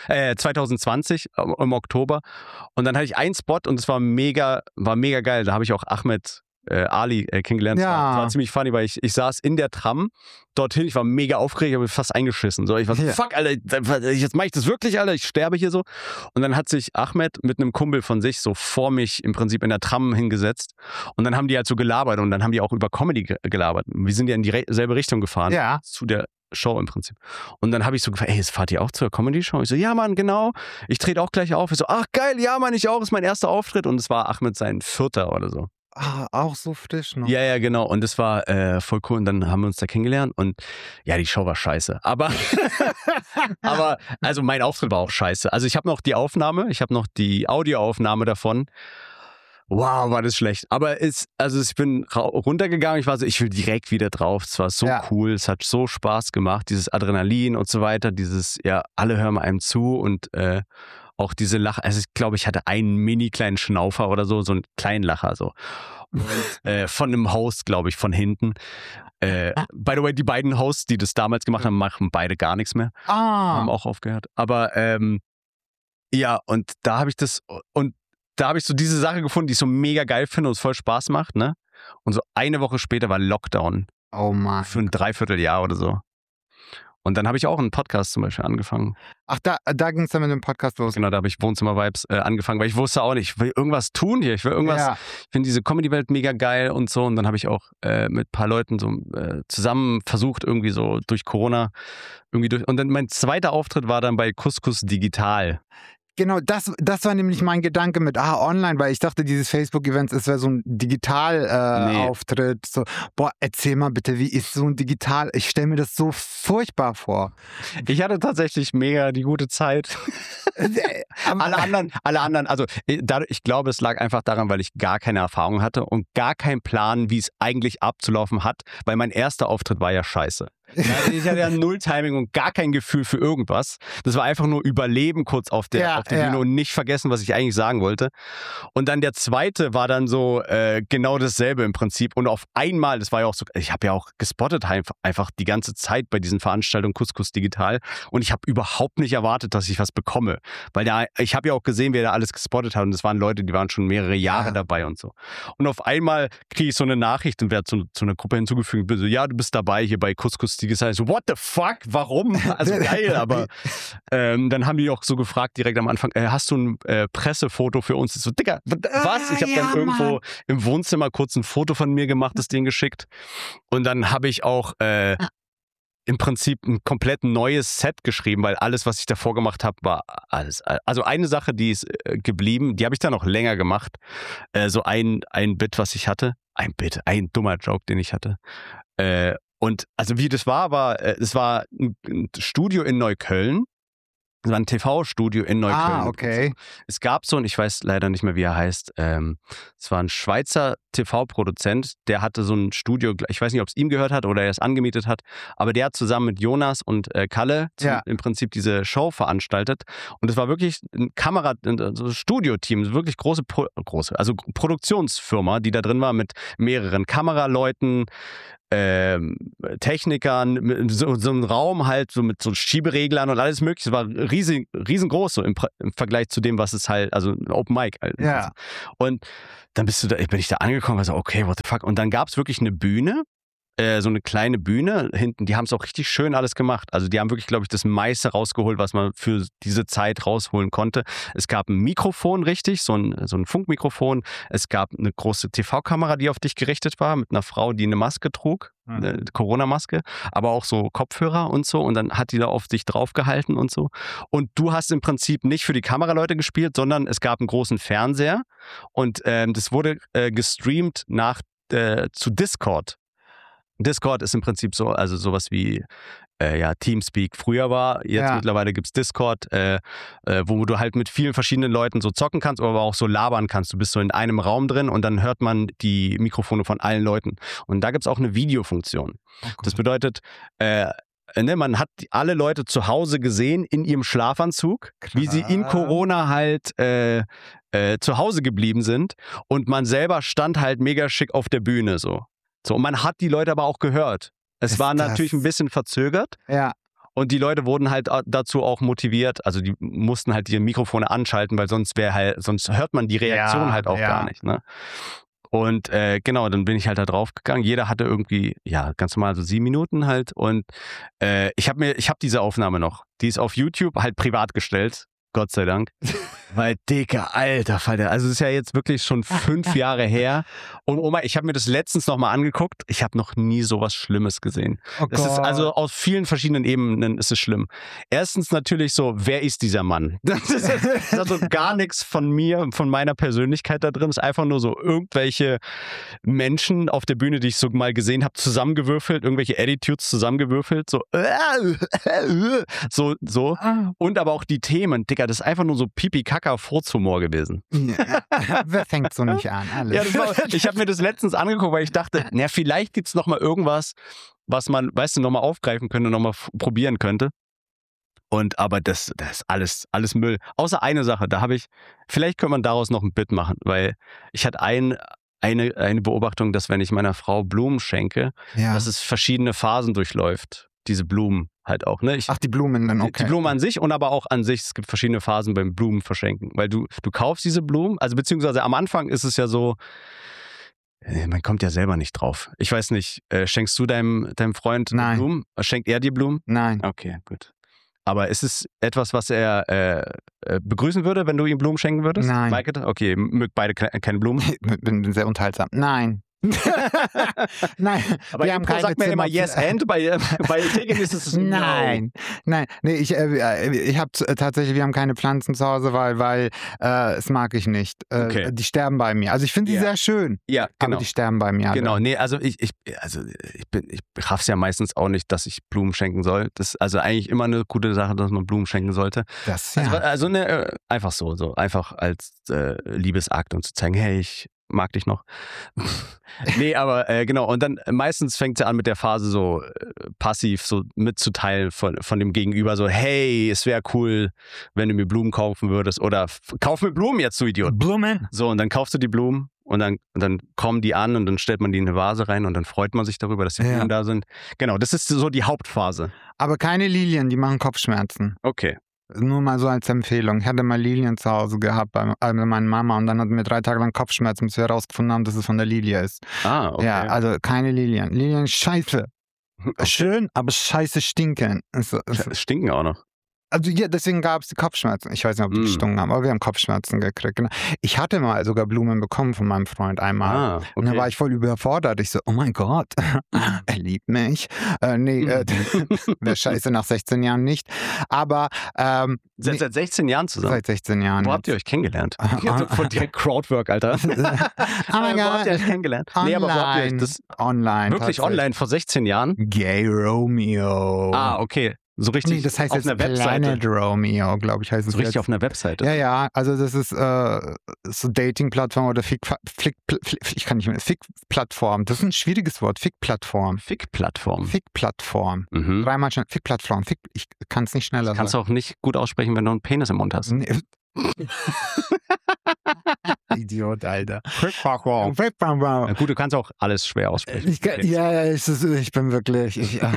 im Oktober. Und dann hatte ich einen Spot und es war mega geil. Da habe ich auch Ahmed Ali kennengelernt. Das war ziemlich funny, weil ich saß in der Tram dorthin, ich war mega aufgeregt, habe fast eingeschissen. So, ich war so, fuck, Alter, jetzt mache ich das wirklich, Alter, ich sterbe hier so. Und dann hat sich Ahmed mit einem Kumpel von sich so vor mich im Prinzip in der Tram hingesetzt und dann haben die halt so gelabert und dann haben die auch über Comedy gelabert. Wir sind ja in dieselbe Richtung gefahren, zu der Show im Prinzip. Und dann habe ich so gefragt, jetzt fahrt ihr auch zur Comedy-Show? Ich so, ja Mann, genau, ich trete auch gleich auf. Ich so, ach geil, ja Mann, ich auch, ist mein erster Auftritt und es war Ahmed sein 4. oder so. Ah, auch so frisch noch. Ja, genau. Und das war voll cool. Und dann haben wir uns da kennengelernt. Und ja, die Show war scheiße. Aber also mein Auftritt war auch scheiße. Also ich habe noch die Aufnahme, ich habe noch die Audioaufnahme davon. Wow, war das schlecht. Aber ich bin runtergegangen. Ich war so, ich will direkt wieder drauf. Es war so cool. Es hat so Spaß gemacht. Dieses Adrenalin und so weiter. Dieses, ja, alle hören einem zu und auch diese Lacher, also ich glaube, ich hatte einen mini kleinen Schnaufer oder so einen kleinen Lacher so. Und, von einem Host, glaube ich, von hinten. By the way, die beiden Hosts, die das damals gemacht haben, machen beide gar nichts mehr. Haben auch aufgehört. Aber ja, und da habe ich so diese Sache gefunden, die ich so mega geil finde und es voll Spaß macht, ne? Und so eine Woche später war Lockdown. Oh Mann. Für ein Dreivierteljahr oder so. Und dann habe ich auch einen Podcast zum Beispiel angefangen. Ach, da ging es dann mit dem Podcast los? Genau, da habe ich Wohnzimmer-Vibes angefangen, weil ich wusste auch nicht, ich will irgendwas tun hier, ich finde diese Comedy-Welt mega geil und so. Und dann habe ich auch mit ein paar Leuten so zusammen versucht, irgendwie so durch Corona und dann mein zweiter Auftritt war dann bei Couscous Digital. Genau, das war nämlich mein Gedanke mit online, weil ich dachte, dieses Facebook-Event, es wäre so ein Digital-Auftritt. So, erzähl mal bitte, wie ist so ein Digital? Ich stelle mir das so furchtbar vor. Ich hatte tatsächlich mega die gute Zeit. alle anderen, also ich glaube, es lag einfach daran, weil ich gar keine Erfahrung hatte und gar keinen Plan, wie es eigentlich abzulaufen hat, weil mein erster Auftritt war ja scheiße. Ich hatte ja null Timing und gar kein Gefühl für irgendwas. Das war einfach nur Überleben kurz auf der Bühne und nicht vergessen, was ich eigentlich sagen wollte. Und dann der zweite war dann so genau dasselbe im Prinzip. Und auf einmal, das war ja auch so, ich habe ja auch gespottet einfach die ganze Zeit bei diesen Veranstaltungen Couscous Digital und ich habe überhaupt nicht erwartet, dass ich was bekomme. Weil ich habe ja auch gesehen, wer da alles gespottet hat und das waren Leute, die waren schon mehrere Jahre dabei und so. Und auf einmal kriege ich so eine Nachricht und werde zu einer Gruppe hinzugefügt, so, ja, du bist dabei hier bei Couscous Digital. So, what the fuck? Warum? Also geil, aber dann haben die auch so gefragt direkt am Anfang, hast du ein Pressefoto für uns? Ich so, Digga, was? Ich habe dann irgendwo im Wohnzimmer kurz ein Foto von mir gemacht, das denen geschickt. Und dann habe ich auch im Prinzip ein komplett neues Set geschrieben, weil alles, was ich davor gemacht habe, war alles. Also eine Sache, die ist geblieben, die habe ich dann noch länger gemacht. So ein Bit, was ich hatte. Ein dummer Joke, den ich hatte. Und also wie das war, es war ein Studio in Neukölln. Es war ein TV-Studio in Neukölln. Ah, okay. Es gab so, und ich weiß leider nicht mehr, wie er heißt, es war ein Schweizer TV-Produzent, der hatte so ein Studio, ich weiß nicht, ob es ihm gehört hat oder er es angemietet hat, aber der hat zusammen mit Jonas und Kalle im Prinzip diese Show veranstaltet. Und es war wirklich ein Studio-Team, wirklich große, also Produktionsfirma, die da drin war mit mehreren Kameraleuten, Technikern, so einem Raum halt so mit so Schiebereglern und alles mögliche. Es war riesengroß so im Vergleich zu dem, was es halt, also Open Mic halt. Ja. Und dann bin ich da angekommen, also okay, what the fuck. Und dann gab es wirklich eine Bühne, so eine kleine Bühne hinten, die haben es auch richtig schön alles gemacht. Also die haben wirklich, glaube ich, das meiste rausgeholt, was man für diese Zeit rausholen konnte. Es gab ein Mikrofon, richtig, so ein Funkmikrofon. Es gab eine große TV-Kamera, die auf dich gerichtet war, mit einer Frau, die eine Maske trug, eine Corona-Maske, aber auch so Kopfhörer und so. Und dann hat die da auf dich draufgehalten und so. Und du hast im Prinzip nicht für die Kameraleute gespielt, sondern es gab einen großen Fernseher und das wurde gestreamt zu Discord. Discord ist im Prinzip so, also sowas wie Teamspeak früher war. Jetzt mittlerweile gibt es Discord, wo du halt mit vielen verschiedenen Leuten so zocken kannst, aber auch so labern kannst. Du bist so in einem Raum drin und dann hört man die Mikrofone von allen Leuten. Und da gibt es auch eine Videofunktion. Okay. Das bedeutet, man hat alle Leute zu Hause gesehen in ihrem Schlafanzug, wie sie in Corona halt zu Hause geblieben sind und man selber stand halt mega schick auf der Bühne so. So, und man hat die Leute aber auch gehört. Es war natürlich ein bisschen verzögert. Ja. Und die Leute wurden halt dazu auch motiviert. Also die mussten halt die Mikrofone anschalten, weil sonst hört man die Reaktion halt auch gar nicht. Ne? Und genau, dann bin ich halt da drauf gegangen. Jeder hatte irgendwie, ganz normal so 7 Minuten halt. Und ich habe diese Aufnahme noch. Die ist auf YouTube halt privat gestellt. Gott sei Dank. Weil, Digga, alter Falter, also es ist ja jetzt wirklich schon 5 Jahre her. Und Oma, ich habe mir das letztens nochmal angeguckt. Ich habe noch nie sowas Schlimmes gesehen. Oh das ist also aus vielen verschiedenen Ebenen ist es schlimm. Erstens natürlich so, wer ist dieser Mann? Das ist also gar nichts von mir, von meiner Persönlichkeit da drin. Es ist einfach nur so irgendwelche Menschen auf der Bühne, die ich so mal gesehen habe, zusammengewürfelt, irgendwelche Attitudes zusammengewürfelt, so. Und aber auch die Themen, Digga, das ist einfach nur so Pipi-Kaka-Furzhumor gewesen. Ja. Wer fängt so nicht an? Alles. Ja, ich habe mir das letztens angeguckt, weil ich dachte, vielleicht gibt es nochmal irgendwas, was man, nochmal aufgreifen könnte, nochmal probieren könnte. Aber das ist alles Müll. Außer eine Sache, vielleicht könnte man daraus noch ein Bit machen, weil ich hatte eine Beobachtung, dass wenn ich meiner Frau Blumen schenke, dass es verschiedene Phasen durchläuft. Diese Blumen halt auch, ne? Die Blumen dann, okay. Die Blumen an sich und aber auch an sich, es gibt verschiedene Phasen beim Blumen verschenken, weil du kaufst diese Blumen, also beziehungsweise am Anfang ist es ja so, man kommt ja selber nicht drauf. Ich weiß nicht, schenkst du deinem Freund Blumen? Schenkt er dir Blumen? Nein. Okay, gut. Aber ist es etwas, was er begrüßen würde, wenn du ihm Blumen schenken würdest? Nein. Maike? Okay, mögt beide keine Blumen? Ich bin sehr unterhaltsam. Nein. Nein, aber wir haben keine sagt mir immer yes and, bei Tegen ist es Nein, nee, ich habe tatsächlich, wir haben keine Pflanzen zu Hause, weil das mag ich nicht. Okay. Die sterben bei mir. Also ich finde die sehr schön, genau. Aber die sterben bei mir. Genau, nee, also ich raff's ja meistens auch nicht, dass ich Blumen schenken soll. Das ist also eigentlich immer eine gute Sache, dass man Blumen schenken sollte. Also einfach so einfach als Liebesakt und zu zeigen, hey, ich mag dich noch. Nee, aber genau. Und dann meistens fängt es an mit der Phase so passiv so mitzuteilen von dem Gegenüber so, hey, es wäre cool, wenn du mir Blumen kaufen würdest oder kauf mir Blumen jetzt, du Idiot. Blumen. So, und dann kaufst du die Blumen und dann kommen die an und dann stellt man die in eine Vase rein und dann freut man sich darüber, dass die Blumen da sind. Genau, das ist so die Hauptphase. Aber keine Lilien, die machen Kopfschmerzen. Okay. Nur mal so als Empfehlung. Ich hatte mal Lilien zu Hause gehabt bei meiner Mama und dann hatten wir 3 Tage lang Kopfschmerzen, bis wir herausgefunden haben, dass es von der Lilie ist. Ah, okay. Ja, also keine Lilien. Lilien scheiße. Okay. Schön, aber scheiße stinken. Stinken auch noch. Also ja, deswegen gab es die Kopfschmerzen. Ich weiß nicht, ob die gestungen haben, aber wir haben Kopfschmerzen gekriegt. Genau. Ich hatte mal sogar Blumen bekommen von meinem Freund einmal. Okay. Und da war ich voll überfordert. Ich so, oh mein Gott, er liebt mich. Wäre scheiße nach 16 Jahren nicht. Aber Seit 16 Jahren zusammen? Seit 16 Jahren. Wo habt ihr euch kennengelernt? Von direkt Crowdwork, Alter. Oh mein Wo Gott. habt ihr euch kennengelernt? Online. Nee, aber wo habt ihr euch das Online. wirklich online vor 16 Jahren? Gay Romeo. Ah, okay. So richtig Nee, das heißt auf jetzt einer Webseite. Planet Romeo, glaube ich, heißt es So richtig jetzt. auf einer Webseite. Ja, also das ist so Dating-Plattform oder ich kann nicht mehr, Fick-Plattform. Das ist ein schwieriges Wort, Fick-Plattform. Fick-Plattform. Fick-Plattform. Mhm. Dreimal schnell, Fick-Plattform. Ich kann es nicht schneller sagen. Kannst du auch nicht gut aussprechen, wenn du einen Penis im Mund hast. Nee. Idiot, Alter. Fick-Plattform. Ja, gut, du kannst auch alles schwer aussprechen. Ich bin wirklich.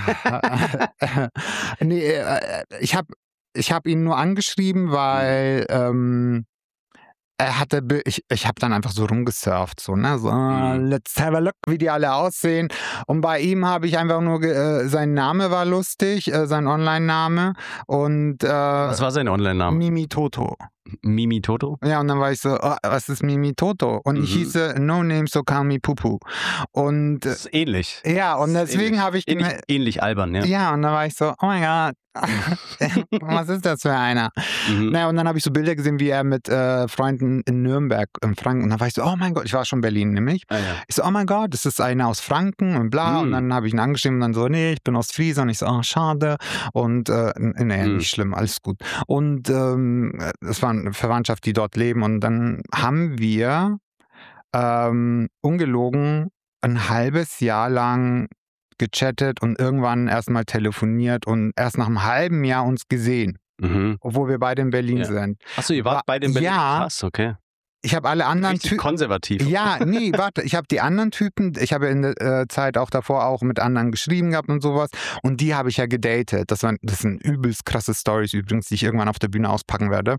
Ich hab ihn nur angeschrieben, weil er hatte, ich habe dann einfach so rumgesurft, so, ne? So, let's have a look, wie die alle aussehen. Und bei ihm habe ich einfach nur, sein Name war lustig, sein Online-Name. Und was war sein Online-Name? Mimi Toto. Mimi Toto? Ja, und dann war ich so, oh, was ist Mimi Toto? Und ich hieße No Name, so call me Pupu. Und das ist ähnlich. ja, und deswegen habe ich ähnlich albern, ja. Ja, und dann war ich so, oh mein Gott, was ist das für einer? Naja, und dann habe ich so Bilder gesehen, wie er mit Freunden in Nürnberg, in Franken, und dann war ich so, oh mein Gott, ich war schon in Berlin nämlich. Ja. Ich so, oh mein Gott, das ist einer aus Franken und bla. Und dann habe ich ihn angeschrieben und dann so, nee, ich bin aus Friesland. Und ich so, oh, schade. Und nee, nicht schlimm, alles gut. Und es war eine Verwandtschaft, die dort leben. Und dann haben wir ungelogen ein halbes Jahr lang gechattet und irgendwann erstmal telefoniert und erst nach einem halben Jahr uns gesehen. Obwohl wir beide in Berlin sind. Achso, ihr wart beide in Berlin? Ja. Krass, okay. Ich habe alle anderen Typen. Konservativ. Ja, nee, warte. Ich habe die anderen Typen, ich habe in der Zeit auch davor auch mit anderen geschrieben gehabt und sowas. Und die habe ich ja gedatet. Das sind übelst krasse Stories übrigens, die ich irgendwann auf der Bühne auspacken werde.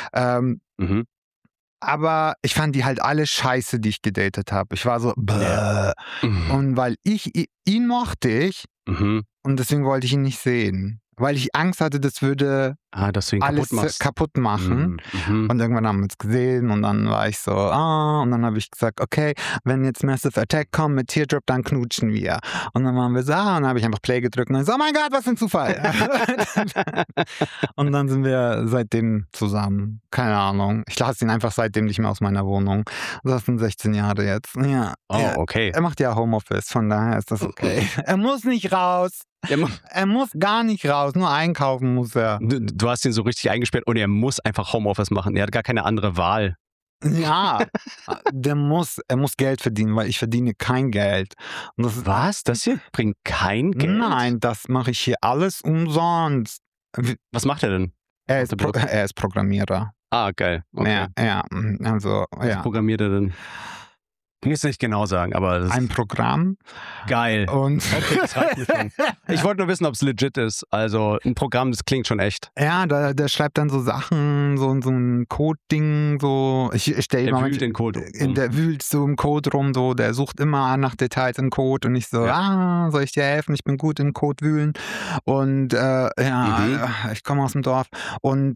Aber ich fand die halt alle scheiße, die ich gedatet habe. Ich war so, bäh. Und weil ihn mochte ich und deswegen wollte ich ihn nicht sehen. Weil ich Angst hatte, das würde alles kaputt machen. Und irgendwann haben wir es gesehen und dann war ich so, und dann habe ich gesagt, okay, wenn jetzt Massive Attack kommt mit Teardrop, dann knutschen wir. Und dann waren wir so, und dann habe ich einfach Play gedrückt und dann so, oh mein Gott, was für ein Zufall. Und dann sind wir seitdem zusammen. Keine Ahnung. Ich lasse ihn einfach seitdem nicht mehr aus meiner Wohnung. Das sind 16 Jahre jetzt. Ja. Okay. Er macht ja Homeoffice, von daher ist das okay. Er muss nicht raus. Er muss gar nicht raus, nur einkaufen muss er. Du hast ihn so richtig eingesperrt und er muss einfach Homeoffice machen. Er hat gar keine andere Wahl. Ja, er muss Geld verdienen, weil ich verdiene kein Geld. Und was? Das hier bringt kein Geld? Nein, das mache ich hier alles umsonst. Was macht er denn? Er ist Programmierer. Ah, geil. Okay. Ja, also, Was programmiert er denn? Ich kann es nicht genau sagen, aber das ein Programm. Geil. Und okay, das reicht mir schon. Ich wollte nur wissen, ob es legit ist. Also ein Programm, das klingt schon echt. Ja, der schreibt dann so Sachen, so ein Code-Ding, so. Ich stelle immer wühlt den Code. Der wühlt so im Code rum, so. Der sucht immer nach Details im Code und ich so, soll ich dir helfen? Ich bin gut im Code wühlen. Und ich komme aus dem Dorf. Und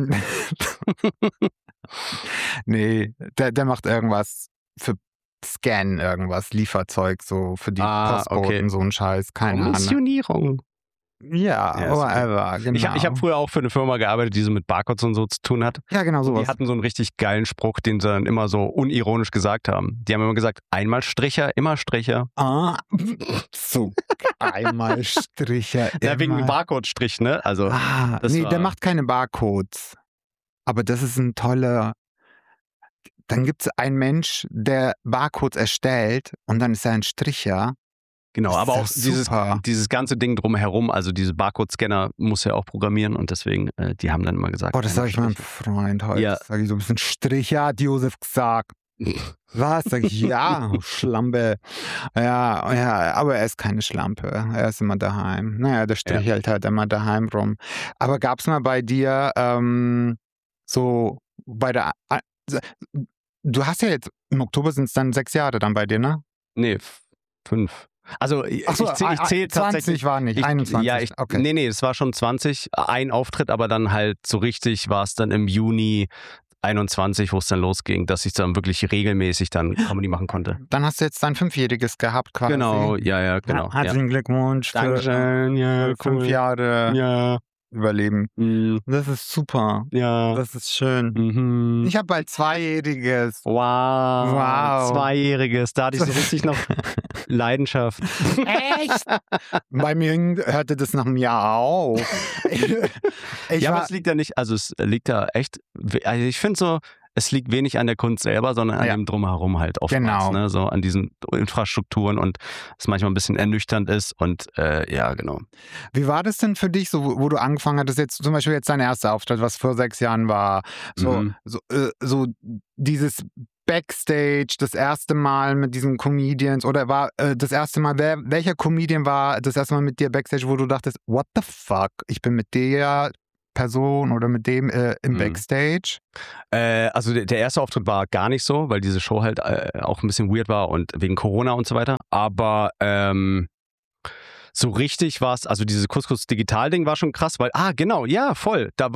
nee, der macht irgendwas für Scan, irgendwas, Lieferzeug, so für die Postboten, so ein Scheiß, keine Ahnung. Missionierung. Ja, whatever, genau. Ich hab früher auch für eine Firma gearbeitet, die so mit Barcodes und so zu tun hat. Ja, genau sowas. Die hatten so einen richtig geilen Spruch, den sie dann immer so unironisch gesagt haben. Die haben immer gesagt, einmal Stricher, immer Stricher. So, einmal Stricher, immer. Ja, wegen Barcode-Strich, ne? Also, der macht keine Barcodes. Aber das ist ein toller... Dann gibt es einen Mensch, der Barcodes erstellt und dann ist er ein Stricher. Genau, aber auch dieses ganze Ding drumherum, also diese Barcode-Scanner muss er auch programmieren und deswegen, die haben dann immer gesagt. Das sage ich meinem Freund heute. Ja. Sage ich so ein bisschen Stricher, hat Josef gesagt. Was? Sag ich, ja, Schlampe. Ja, aber er ist keine Schlampe. Er ist immer daheim. Naja, der Strich hält halt immer daheim rum. Aber gab es mal bei dir so bei der... Du hast ja jetzt, im Oktober sind es dann 6 Jahre dann bei dir, ne? Nee, 5. Also ich Ach so, zähle 20 tatsächlich. war nicht, 21. Ja, okay. nee, es war schon 20, ein Auftritt, aber dann halt so richtig war es dann im Juni 21, wo es dann losging, dass ich dann wirklich regelmäßig dann Comedy machen konnte. Dann hast du jetzt dein 5-jähriges gehabt quasi. Genau, ja, genau. Herzlichen Glückwunsch Dankeschön, ja, für 5 Jahre Ja. Überleben. Das ist super. Ja. Das ist schön. Mhm. Ich habe bald 2-jähriges. Wow. 2-jähriges. Da hatte ich so richtig noch Leidenschaft. Echt? Bei mir hörte das nach einem Jahr auf. Aber es liegt ja nicht, also es liegt ja echt, also ich finde so, es liegt wenig an der Kunst selber, sondern an dem Drumherum halt oftmals, Genau. ne? So an diesen Infrastrukturen und es manchmal ein bisschen ernüchternd ist und ja, genau. Wie war das denn für dich, so, wo du angefangen hattest, jetzt zum Beispiel jetzt dein erster Auftritt, was vor 6 Jahren war, so dieses Backstage, das erste Mal mit diesen Comedians oder war das erste Mal, welcher Comedian war das erste Mal mit dir Backstage, wo du dachtest, what the fuck, ich bin mit der Person oder mit dem im Backstage? Also der erste Auftritt war gar nicht so, weil diese Show halt auch ein bisschen weird war und wegen Corona und so weiter. Aber so richtig war es, also dieses Couscous-Digital-Ding war schon krass, weil, genau, ja, voll. Da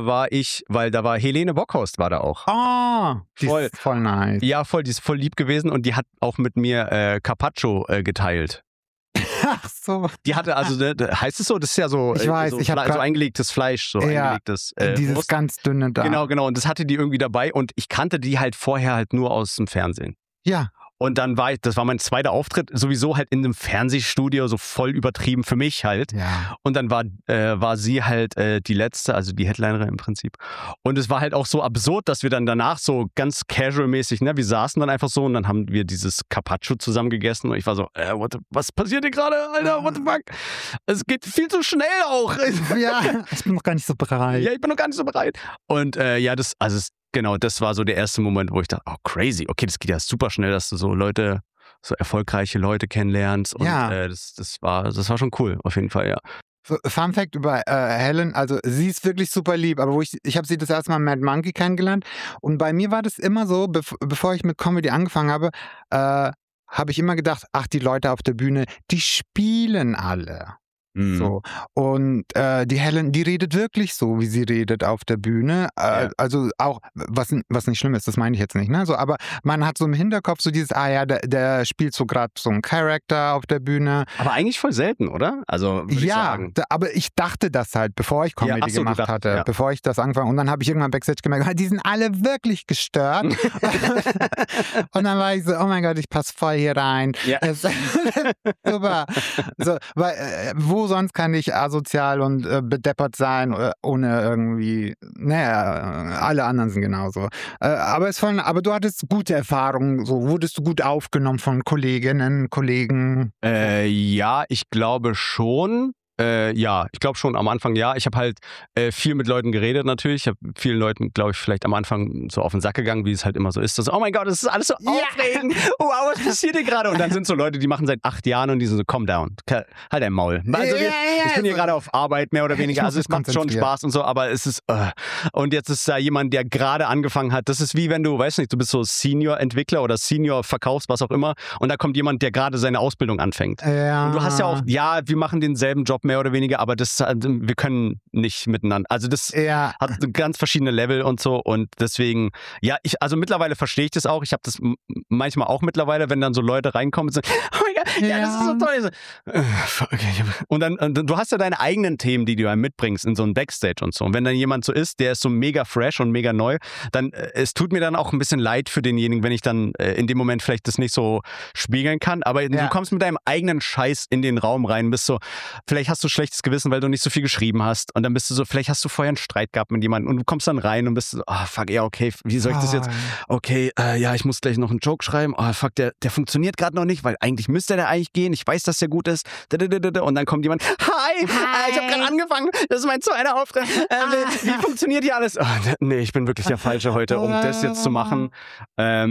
war Helene Bockhorst war da auch. Die ist voll nice. Ja, voll, die ist voll lieb gewesen und die hat auch mit mir Carpaccio geteilt. Ach so. Die hatte, also, heißt es so, das ist ja so, ich weiß, so, ich hab so eingelegtes Fleisch, so eingelegtes dieses Wurst. ganz dünne da. Genau, und das hatte die irgendwie dabei und ich kannte die halt vorher halt nur aus dem Fernsehen. Ja. Und dann das war mein zweiter Auftritt, sowieso halt in einem Fernsehstudio, so voll übertrieben für mich halt. Ja. Und dann war sie halt die letzte, also die Headlinerin im Prinzip. Und es war halt auch so absurd, dass wir dann danach so ganz casual-mäßig, ne, wir saßen dann einfach so und dann haben wir dieses Carpaccio zusammen gegessen und ich war so, was passiert hier gerade, Alter, what the fuck? Es geht viel zu schnell auch. Ja, ich bin noch gar nicht so bereit. Ja, ich bin noch gar nicht so bereit. Und genau, das war so der erste Moment, wo ich dachte, oh crazy, okay, das geht ja super schnell, dass du so Leute, so erfolgreiche Leute kennenlernst. Und das war schon cool, auf jeden Fall, ja. Fun Fact über Helen, also sie ist wirklich super lieb, aber ich habe sie das erste Mal Mad Monkey kennengelernt und bei mir war das immer so, bevor ich mit Comedy angefangen habe, habe ich immer gedacht, ach, die Leute auf der Bühne, die spielen alle. So. Und die Helen, die redet wirklich so, wie sie redet auf der Bühne. Also auch, was nicht schlimm ist, das meine ich jetzt nicht, ne? So, aber man hat so im Hinterkopf so dieses, der spielt so gerade so einen Charakter auf der Bühne. Aber eigentlich voll selten, oder? Also würde ich sagen. Aber ich dachte das halt, bevor ich Comedy gemacht hatte, bevor ich das angefangen. Und dann habe ich irgendwann Backstage gemerkt, die sind alle wirklich gestört. Und dann war ich so, oh mein Gott, ich passe voll hier rein. Ja. Super. So, weil, wo sonst kann ich asozial und bedeppert sein, ohne irgendwie, alle anderen sind genauso. Aber du hattest gute Erfahrungen, so wurdest du gut aufgenommen von Kolleginnen, Kollegen? Ja, ich glaube schon. Ich glaube schon am Anfang, ja. Ich habe halt viel mit Leuten geredet natürlich. Ich habe vielen Leuten, glaube ich, vielleicht am Anfang so auf den Sack gegangen, wie es halt immer so ist. So, oh mein Gott, das ist alles so aufregend. Wow, was passiert hier gerade? Und dann sind so Leute, die machen seit 8 Jahren und die sind so, calm down. Halt dein Maul. Also ich bin hier gerade auf Arbeit, mehr oder weniger. Also es macht schon Spaß und so, aber es ist und jetzt ist da jemand, der gerade angefangen hat. Das ist wie wenn du, weißt nicht, du bist so Senior-Entwickler oder Senior-Verkaufst, was auch immer. Und da kommt jemand, der gerade seine Ausbildung anfängt. Ja. Und du hast ja auch, wir machen denselben Job mehr oder weniger, aber wir können nicht miteinander. Also das hat ganz verschiedene Level und so und deswegen, also mittlerweile verstehe ich das auch. Ich habe das manchmal auch mittlerweile, wenn dann so Leute reinkommen und sagen, oh mein Gott, das ist so toll. Okay. Und dann, du hast ja deine eigenen Themen, die du dann mitbringst in so einen Backstage und so. Und wenn dann jemand so ist, der ist so mega fresh und mega neu, dann, es tut mir dann auch ein bisschen leid für denjenigen, wenn ich dann in dem Moment vielleicht das nicht so spiegeln kann, aber du kommst mit deinem eigenen Scheiß in den Raum rein, bist so, vielleicht hast du schlechtes Gewissen, weil du nicht so viel geschrieben hast und dann bist du so, vielleicht hast du vorher einen Streit gehabt mit jemandem und du kommst dann rein und bist so, fuck, okay, wie soll ich das jetzt, okay, ich muss gleich noch einen Joke schreiben, fuck, der funktioniert gerade noch nicht, weil eigentlich müsste der eigentlich gehen, ich weiß, dass der gut ist, und dann kommt jemand, hi. Ich habe gerade angefangen, das ist mein zweiter Auftritt, wie funktioniert hier alles? Nee, ich bin wirklich der Falsche heute, um das jetzt zu machen,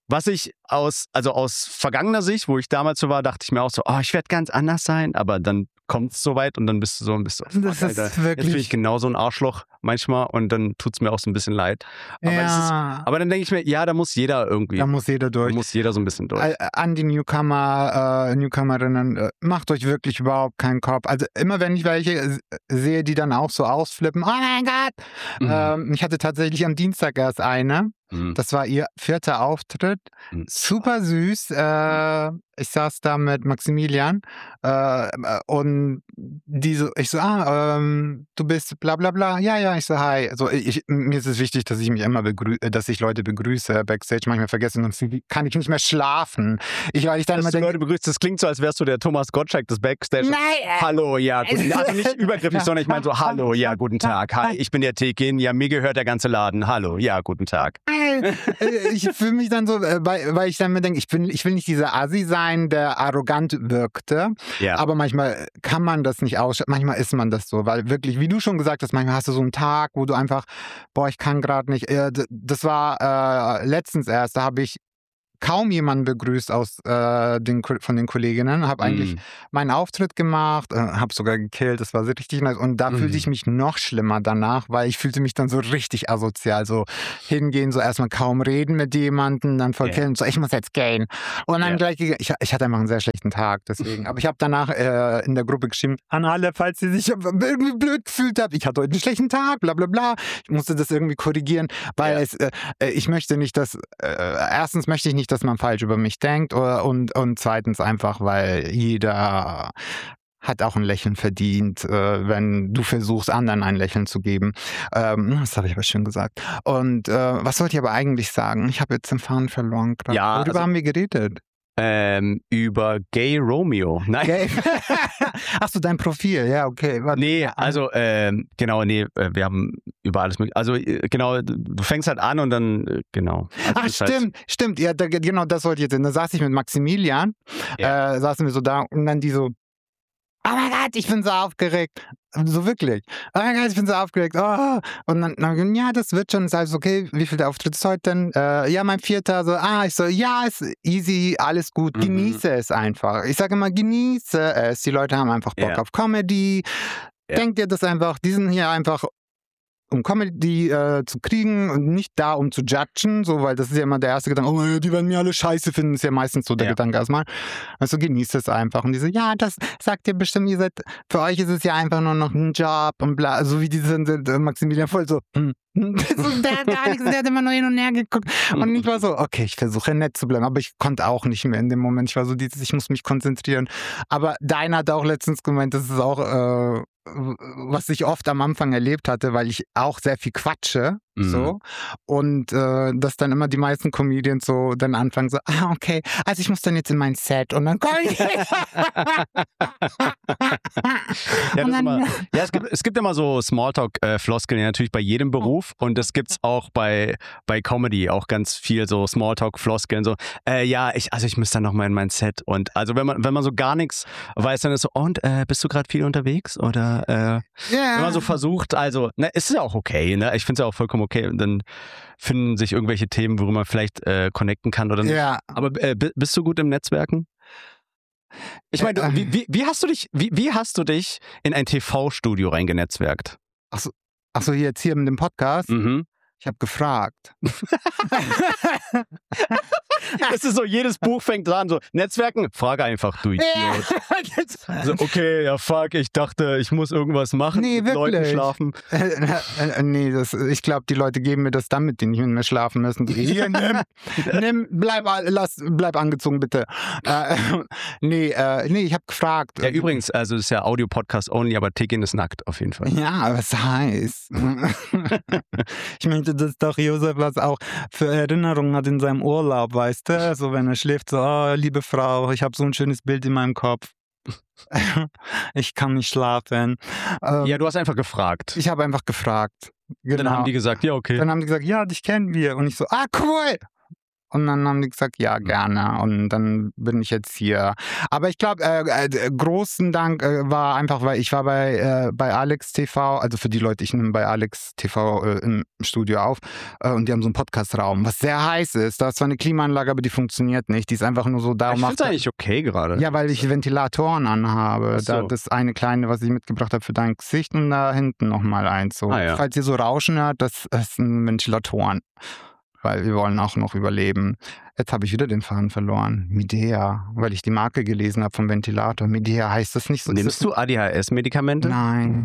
Was ich aus vergangener Sicht, wo ich damals so war, dachte ich mir auch so, ich werde ganz anders sein, aber dann kommt es so weit und dann bist du so, Das ist Alter, wirklich... jetzt bin ich genau so ein Arschloch manchmal und dann tut es mir auch so ein bisschen leid. Aber dann denke ich mir, ja, da muss jeder irgendwie. Da muss jeder durch. Da muss jeder so ein bisschen durch. An die Newcomerinnen, macht euch wirklich überhaupt keinen Kopf. Also immer wenn ich welche sehe, die dann auch so ausflippen, oh mein Gott. Ich hatte tatsächlich am Dienstag erst eine. Das war ihr 4. Auftritt. Super süß. Ich saß da mit Maximilian und ich so, du bist bla bla bla. Ja, ich so, hi. Also mir ist es wichtig, dass ich mich immer dass ich Leute begrüße Backstage. Manchmal vergessen und kann ich nicht mehr schlafen. Weil ich dann immer denke, Leute begrüßt, das klingt so, als wärst du der Thomas Gottschalk des Backstage. Nein! Hallo, ja, guten Tag. Also nicht übergriffig, sondern ich meine so, hallo, ja, guten Tag. Hi, ich bin der Tekin, ja, mir gehört der ganze Laden. Hallo, ja, guten Tag. Ich fühle mich dann so, weil ich dann mir denke, ich will nicht dieser Assi sein, der arrogant wirkte. Ja. Aber manchmal kann man das nicht ausschalten. Manchmal ist man das so, weil wirklich, wie du schon gesagt hast, manchmal hast du so einen Tag, wo du einfach, ich kann gerade nicht. Das war letztens erst, da habe ich kaum jemanden begrüßt von den Kolleginnen, habe eigentlich meinen Auftritt gemacht, habe sogar gekillt, das war so richtig nice und da fühlte ich mich noch schlimmer danach, weil ich fühlte mich dann so richtig asozial, so hingehen, so erstmal kaum reden mit jemandem, dann voll killen, so ich muss jetzt gehen und dann gleich, ich hatte einfach einen sehr schlechten Tag, deswegen, aber ich habe danach in der Gruppe geschrieben, an alle, falls ihr sich irgendwie blöd gefühlt habt, ich hatte heute einen schlechten Tag, bla bla bla, ich musste das irgendwie korrigieren, weil ich möchte nicht, erstens möchte ich nicht, dass man falsch über mich denkt und zweitens einfach, weil jeder hat auch ein Lächeln verdient, wenn du versuchst, anderen ein Lächeln zu geben. Das habe ich aber schön gesagt. Und was wollte ich aber eigentlich sagen? Ich habe jetzt den Faden verloren. Ja, worüber haben wir geredet? Über Gay Romeo. Nein. Achso, dein Profil, ja, okay. Warte. Nee, also, genau, wir haben über alles mögliche. Also, genau, du fängst halt an und dann, genau. Also stimmt, ja, genau, das wollte ich jetzt. Da saß ich mit Maximilian, saßen wir so da und dann die so, oh mein Gott, ich bin so aufgeregt. So wirklich. Oh mein Gott, ich bin so aufgeregt. Oh. Und dann, ja, das wird schon. Ist okay, wie viel der Auftritt ist heute denn? Ja, mein 4. So, ich so, ja, ist easy, alles gut. Genieße es einfach. Ich sage immer, genieße es. Die Leute haben einfach Bock auf Comedy. Denkt ihr das einfach, die sind hier einfach um Comedy zu kriegen und nicht da, um zu judgen, so, weil das ist ja immer der erste Gedanke, oh, die werden mir alle scheiße finden, ist ja meistens so der Gedanke erstmal. Also genießt es einfach. Und die so, ja, das sagt ihr bestimmt, für euch ist es ja einfach nur noch ein Job und bla, so wie diese Maximilian voll so, der hat gar nichts, der hat immer nur hin und her geguckt. Und ich war so, okay, ich versuche nett zu bleiben, aber ich konnte auch nicht mehr in dem Moment. Ich war so ich muss mich konzentrieren. Aber Deiner hat auch letztens gemeint, das ist auch was ich oft am Anfang erlebt hatte, weil ich auch sehr viel quatsche, so, und dass dann immer die meisten Comedians so dann anfangen so, okay, also ich muss dann jetzt in mein Set und dann komme ich. Es gibt immer so Smalltalk-Floskeln, natürlich bei jedem Beruf und das gibt's auch bei Comedy auch ganz viel so Smalltalk-Floskeln, so, ich müsste dann nochmal in mein Set und also wenn man so gar nichts weiß, dann ist so, und bist du gerade viel unterwegs oder wenn man so versucht, also, ist ja auch okay, ne? Ich finde es ja auch vollkommen okay. Und dann finden sich irgendwelche Themen, worüber man vielleicht connecten kann oder nicht. Ja. Aber bist du gut im Netzwerken? Ich meine, wie hast du dich in ein TV-Studio reingenetzwerkt? Achso, jetzt hier mit dem Podcast? Ich habe gefragt. Das ist so, jedes Buch fängt an, so, Netzwerken, frage einfach, du Idiot. So, okay, ja fuck, ich dachte, ich muss irgendwas machen, mit Leuten schlafen. Nee, ich glaube, die Leute geben mir das dann, mit denen ich mit mir schlafen müssen. Hier, nimm, bleib angezogen, bitte. Nee, ich habe gefragt. Ja, übrigens, also das ist ja Audio-Podcast only, aber Tekin ist nackt, auf jeden Fall. Ja, was heißt? Ich möchte, dass doch Josef was auch für Erinnerungen hat in seinem Urlaub, weißt du? So, wenn er schläft, so, oh, liebe Frau, ich habe so ein schönes Bild in meinem Kopf. Ich kann nicht schlafen. Ja, du hast einfach gefragt. Ich habe einfach gefragt. Genau. Dann haben die gesagt, ja, okay. Dann haben die gesagt, ja, dich kennen wir. Und ich so, cool. Und dann haben die gesagt, ja, gerne. Und dann bin ich jetzt hier. Aber ich glaube, großen Dank war einfach, weil ich war bei Alex TV, also für die Leute, ich nehme bei Alex TV im Studio auf und die haben so einen Podcastraum, was sehr heiß ist. Da ist zwar eine Klimaanlage, aber die funktioniert nicht. Die ist einfach nur so da. Ich finde es eigentlich okay gerade. Ja, weil ich Ventilatoren anhabe. So. Da, das eine kleine, was ich mitgebracht habe für dein Gesicht und da hinten nochmal eins. So. Ja. Falls ihr so Rauschen hört, das sind Ventilatoren. Weil wir wollen auch noch überleben. Jetzt habe ich wieder den Faden verloren. Midea, weil ich die Marke gelesen habe vom Ventilator. Midea heißt das nicht so. Nimmst du ADHS-Medikamente? Nein.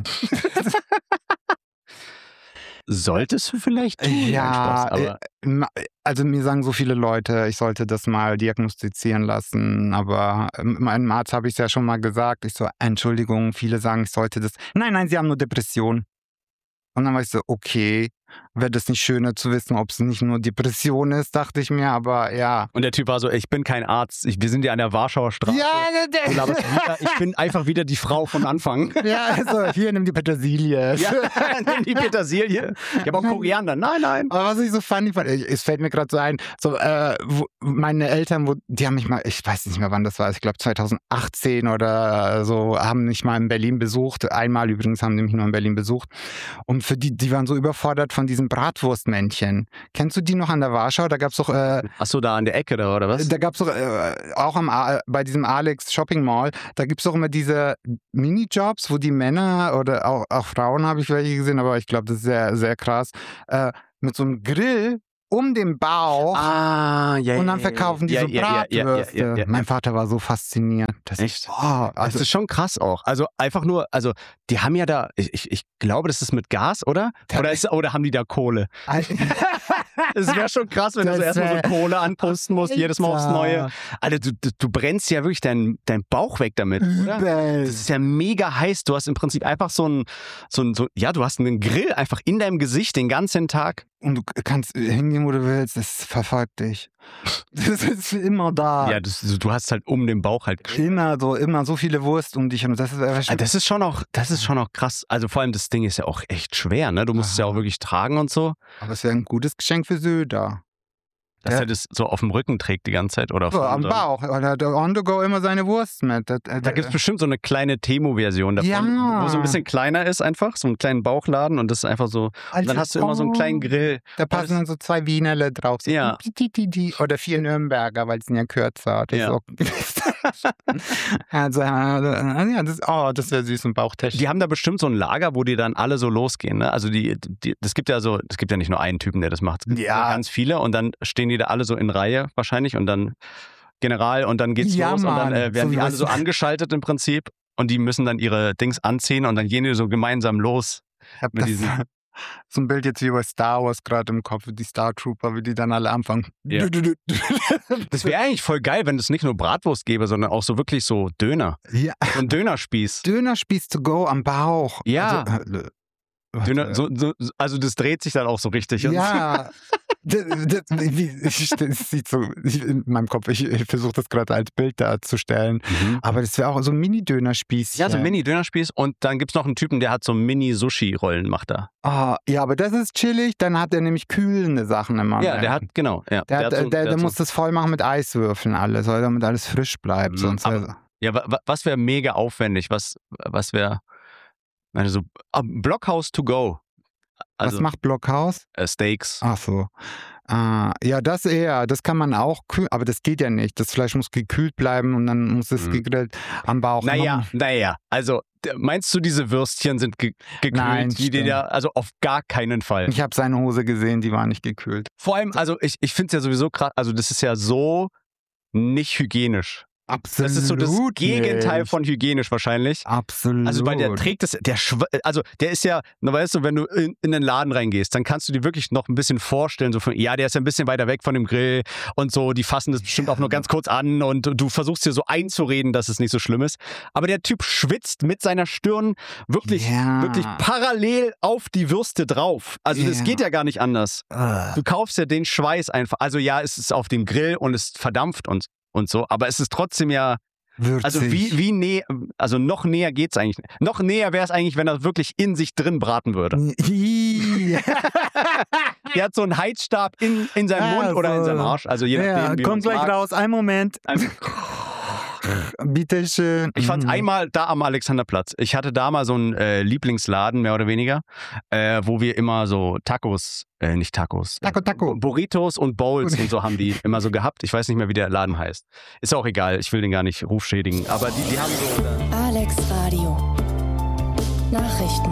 Solltest du vielleicht tun? Ja, Spaß, aber also mir sagen so viele Leute, ich sollte das mal diagnostizieren lassen, aber meinem Arzt habe ich es ja schon mal gesagt. Ich so, Entschuldigung, viele sagen, ich sollte das. Nein, sie haben nur Depression. Und dann war ich so, okay, wäre das nicht schöner zu wissen, ob es nicht nur Depression ist, dachte ich mir, aber ja. Und der Typ war so, ich bin kein Arzt, wir sind ja an der Warschauer Straße. Ja, Ich bin einfach wieder die Frau von Anfang. ja, also hier, nimm die Petersilie. Ja, nimm die Petersilie. Ich habe auch Koriander. Nein. Aber was ich so funny fand, es fällt mir gerade so ein, so, meine Eltern, die haben mich mal, ich weiß nicht mehr wann das war, ich glaube 2018 oder so, haben mich mal in Berlin besucht. Einmal übrigens haben die mich nur in Berlin besucht. Und für die waren so überfordert von diesen Bratwurstmännchen. Kennst du die noch an der Warschau? Da gab es doch... Achso, da an der Ecke da, oder was? Da gab es doch auch bei diesem Alex Shopping Mall, da gibt es doch immer diese Minijobs, wo die Männer oder auch Frauen, habe ich welche gesehen, aber ich glaube, das ist sehr, sehr krass, mit so einem Grill um den Bauch und dann verkaufen die so Bratwürste. Ja. Mein Vater war so fasziniert. Echt? Also das ist schon krass auch. Also einfach nur, also die haben ja da, ich glaube, das ist mit Gas, oder? Oder haben die da Kohle? Es wäre schon krass, wenn du so erstmal so Kohle anpusten musst, jedes Mal aufs Neue. Alter, du brennst ja wirklich deinen Bauch weg damit, oder? Das ist ja mega heiß. Du hast im Prinzip einfach du hast einen Grill einfach in deinem Gesicht den ganzen Tag. Und du kannst hingehen, wo du willst, es verfolgt dich. Das ist immer da. Ja, du hast halt um den Bauch halt immer so viele Wurst um dich. Und das ist schon auch krass. Also vor allem das Ding ist ja auch echt schwer, ne? Du musst es ja auch wirklich tragen und so. Aber es wäre ein gutes Geschenk für Söder. Dass er das so auf dem Rücken trägt die ganze Zeit? Oder so, am Bauch. Oder hat on the go immer seine Wurst mit. Da gibt es bestimmt so eine kleine Temo-Version davon, wo so ein bisschen kleiner ist einfach, so einen kleinen Bauchladen und das ist einfach so. Und dann hast du immer so einen kleinen Grill. Da passen dann so 2 Wienerle drauf. So ja. Oder 4 Nürnberger, weil es sind ja kürzer. Das ja. Also, das wäre süß und Bauchtechnisch. Die haben da bestimmt so ein Lager, wo die dann alle so losgehen. Ne? Also es gibt ja nicht nur einen Typen, der das macht. Es gibt ganz viele und dann stehen die da alle so in Reihe wahrscheinlich und dann General und dann geht's los und dann werden die alle so angeschaltet im Prinzip und die müssen dann ihre Dings anziehen und dann gehen die so gemeinsam los. So ein Bild jetzt wie bei Star Wars gerade im Kopf, die Star Trooper, wie die dann alle anfangen. Ja. Das wäre eigentlich voll geil, wenn es nicht nur Bratwurst gäbe, sondern auch so wirklich so Döner. Ja. So ein Dönerspieß. Dönerspieß to go am Bauch. Ja. Also das dreht sich dann auch so richtig. Ja. Das sieht so in meinem Kopf, ich versuche das gerade als Bild darzustellen, aber das wäre auch so ein Mini-Dönerspieß. Ja, so ein Mini-Dönerspieß und dann gibt es noch einen Typen, der hat so Mini-Sushi-Rollen, macht er. Ja, aber das ist chillig, dann hat er nämlich kühlende Sachen immer. Ja, der hat, genau. Ja. Der muss das voll machen mit Eiswürfeln alles, damit alles frisch bleibt. Sonst was wäre mega aufwendig? Was wäre, so Blockhaus to go. Also, was macht Blockhaus? Steaks. Ach so. Ja, das kann man auch kühlen, aber das geht ja nicht. Das Fleisch muss gekühlt bleiben und dann muss es gegrillt am Bauch. Naja, also meinst du, diese Würstchen sind gekühlt? Nein, also auf gar keinen Fall. Ich habe seine Hose gesehen, die war nicht gekühlt. Vor allem, also ich finde es ja sowieso krass, also das ist ja so nicht hygienisch. Absolut. Das ist so das Gegenteil von hygienisch wahrscheinlich. Absolut. Also, weil der trägt das, der ist ja, weißt du, wenn du in den Laden reingehst, dann kannst du dir wirklich noch ein bisschen vorstellen, so von, ja, der ist ja ein bisschen weiter weg von dem Grill und so, die fassen das bestimmt auch nur ganz kurz an und du versuchst dir so einzureden, dass es nicht so schlimm ist. Aber der Typ schwitzt mit seiner Stirn wirklich parallel auf die Würste drauf. Also, das geht ja gar nicht anders. Du kaufst ja den Schweiß einfach. Also, ja, es ist auf dem Grill und es verdampft und so, aber es ist trotzdem ja Würzig. Also wie näher, also noch näher geht's eigentlich nicht. Noch näher wäre es eigentlich, wenn er wirklich in sich drin braten würde. Der hat so einen Heizstab in seinem Mund oder in seinem Arsch. Also je nachdem, wie kommt gleich mag. raus. Einen Moment. Bitte schön. Ich fand's einmal da am Alexanderplatz. Ich hatte da mal so einen Lieblingsladen, mehr oder weniger, wo wir immer so Burritos und Bowls und so haben die immer so gehabt. Ich weiß nicht mehr, wie der Laden heißt. Ist auch egal, ich will den gar nicht rufschädigen. Aber die haben so... Alex Radio. Nachrichten.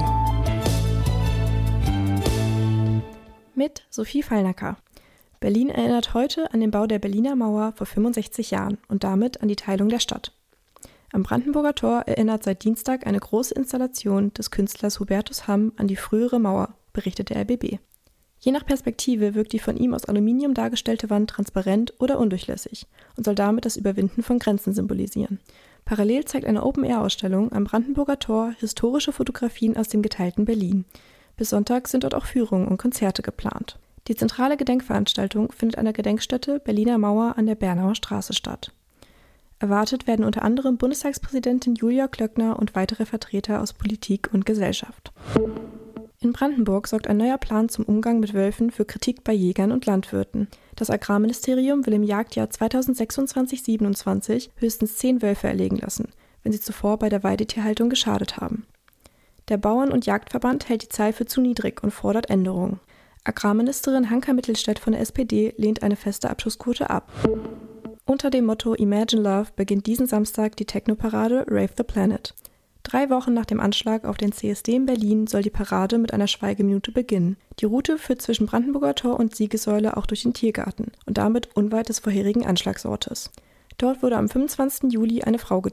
Mit Sophie Fallnacker. Berlin erinnert heute an den Bau der Berliner Mauer vor 65 Jahren und damit an die Teilung der Stadt. Am Brandenburger Tor erinnert seit Dienstag eine große Installation des Künstlers Hubertus Hamm an die frühere Mauer, berichtet der RBB. Je nach Perspektive wirkt die von ihm aus Aluminium dargestellte Wand transparent oder undurchlässig und soll damit das Überwinden von Grenzen symbolisieren. Parallel zeigt eine Open-Air-Ausstellung am Brandenburger Tor historische Fotografien aus dem geteilten Berlin. Bis Sonntag sind dort auch Führungen und Konzerte geplant. Die zentrale Gedenkveranstaltung findet an der Gedenkstätte Berliner Mauer an der Bernauer Straße statt. Erwartet werden unter anderem Bundestagspräsidentin Julia Klöckner und weitere Vertreter aus Politik und Gesellschaft. In Brandenburg sorgt ein neuer Plan zum Umgang mit Wölfen für Kritik bei Jägern und Landwirten. Das Agrarministerium will im Jagdjahr 2026/27 höchstens 10 Wölfe erlegen lassen, wenn sie zuvor bei der Weidetierhaltung geschadet haben. Der Bauern- und Jagdverband hält die Zahl für zu niedrig und fordert Änderungen. Agrarministerin Hanka Mittelstädt von der SPD lehnt eine feste Abschussquote ab. Unter dem Motto Imagine Love beginnt diesen Samstag die Techno-Parade Rave the Planet. 3 Wochen nach dem Anschlag auf den CSD in Berlin soll die Parade mit einer Schweigeminute beginnen. Die Route führt zwischen Brandenburger Tor und Siegessäule auch durch den Tiergarten und damit unweit des vorherigen Anschlagsortes. Dort wurde am 25. Juli eine Frau getötet.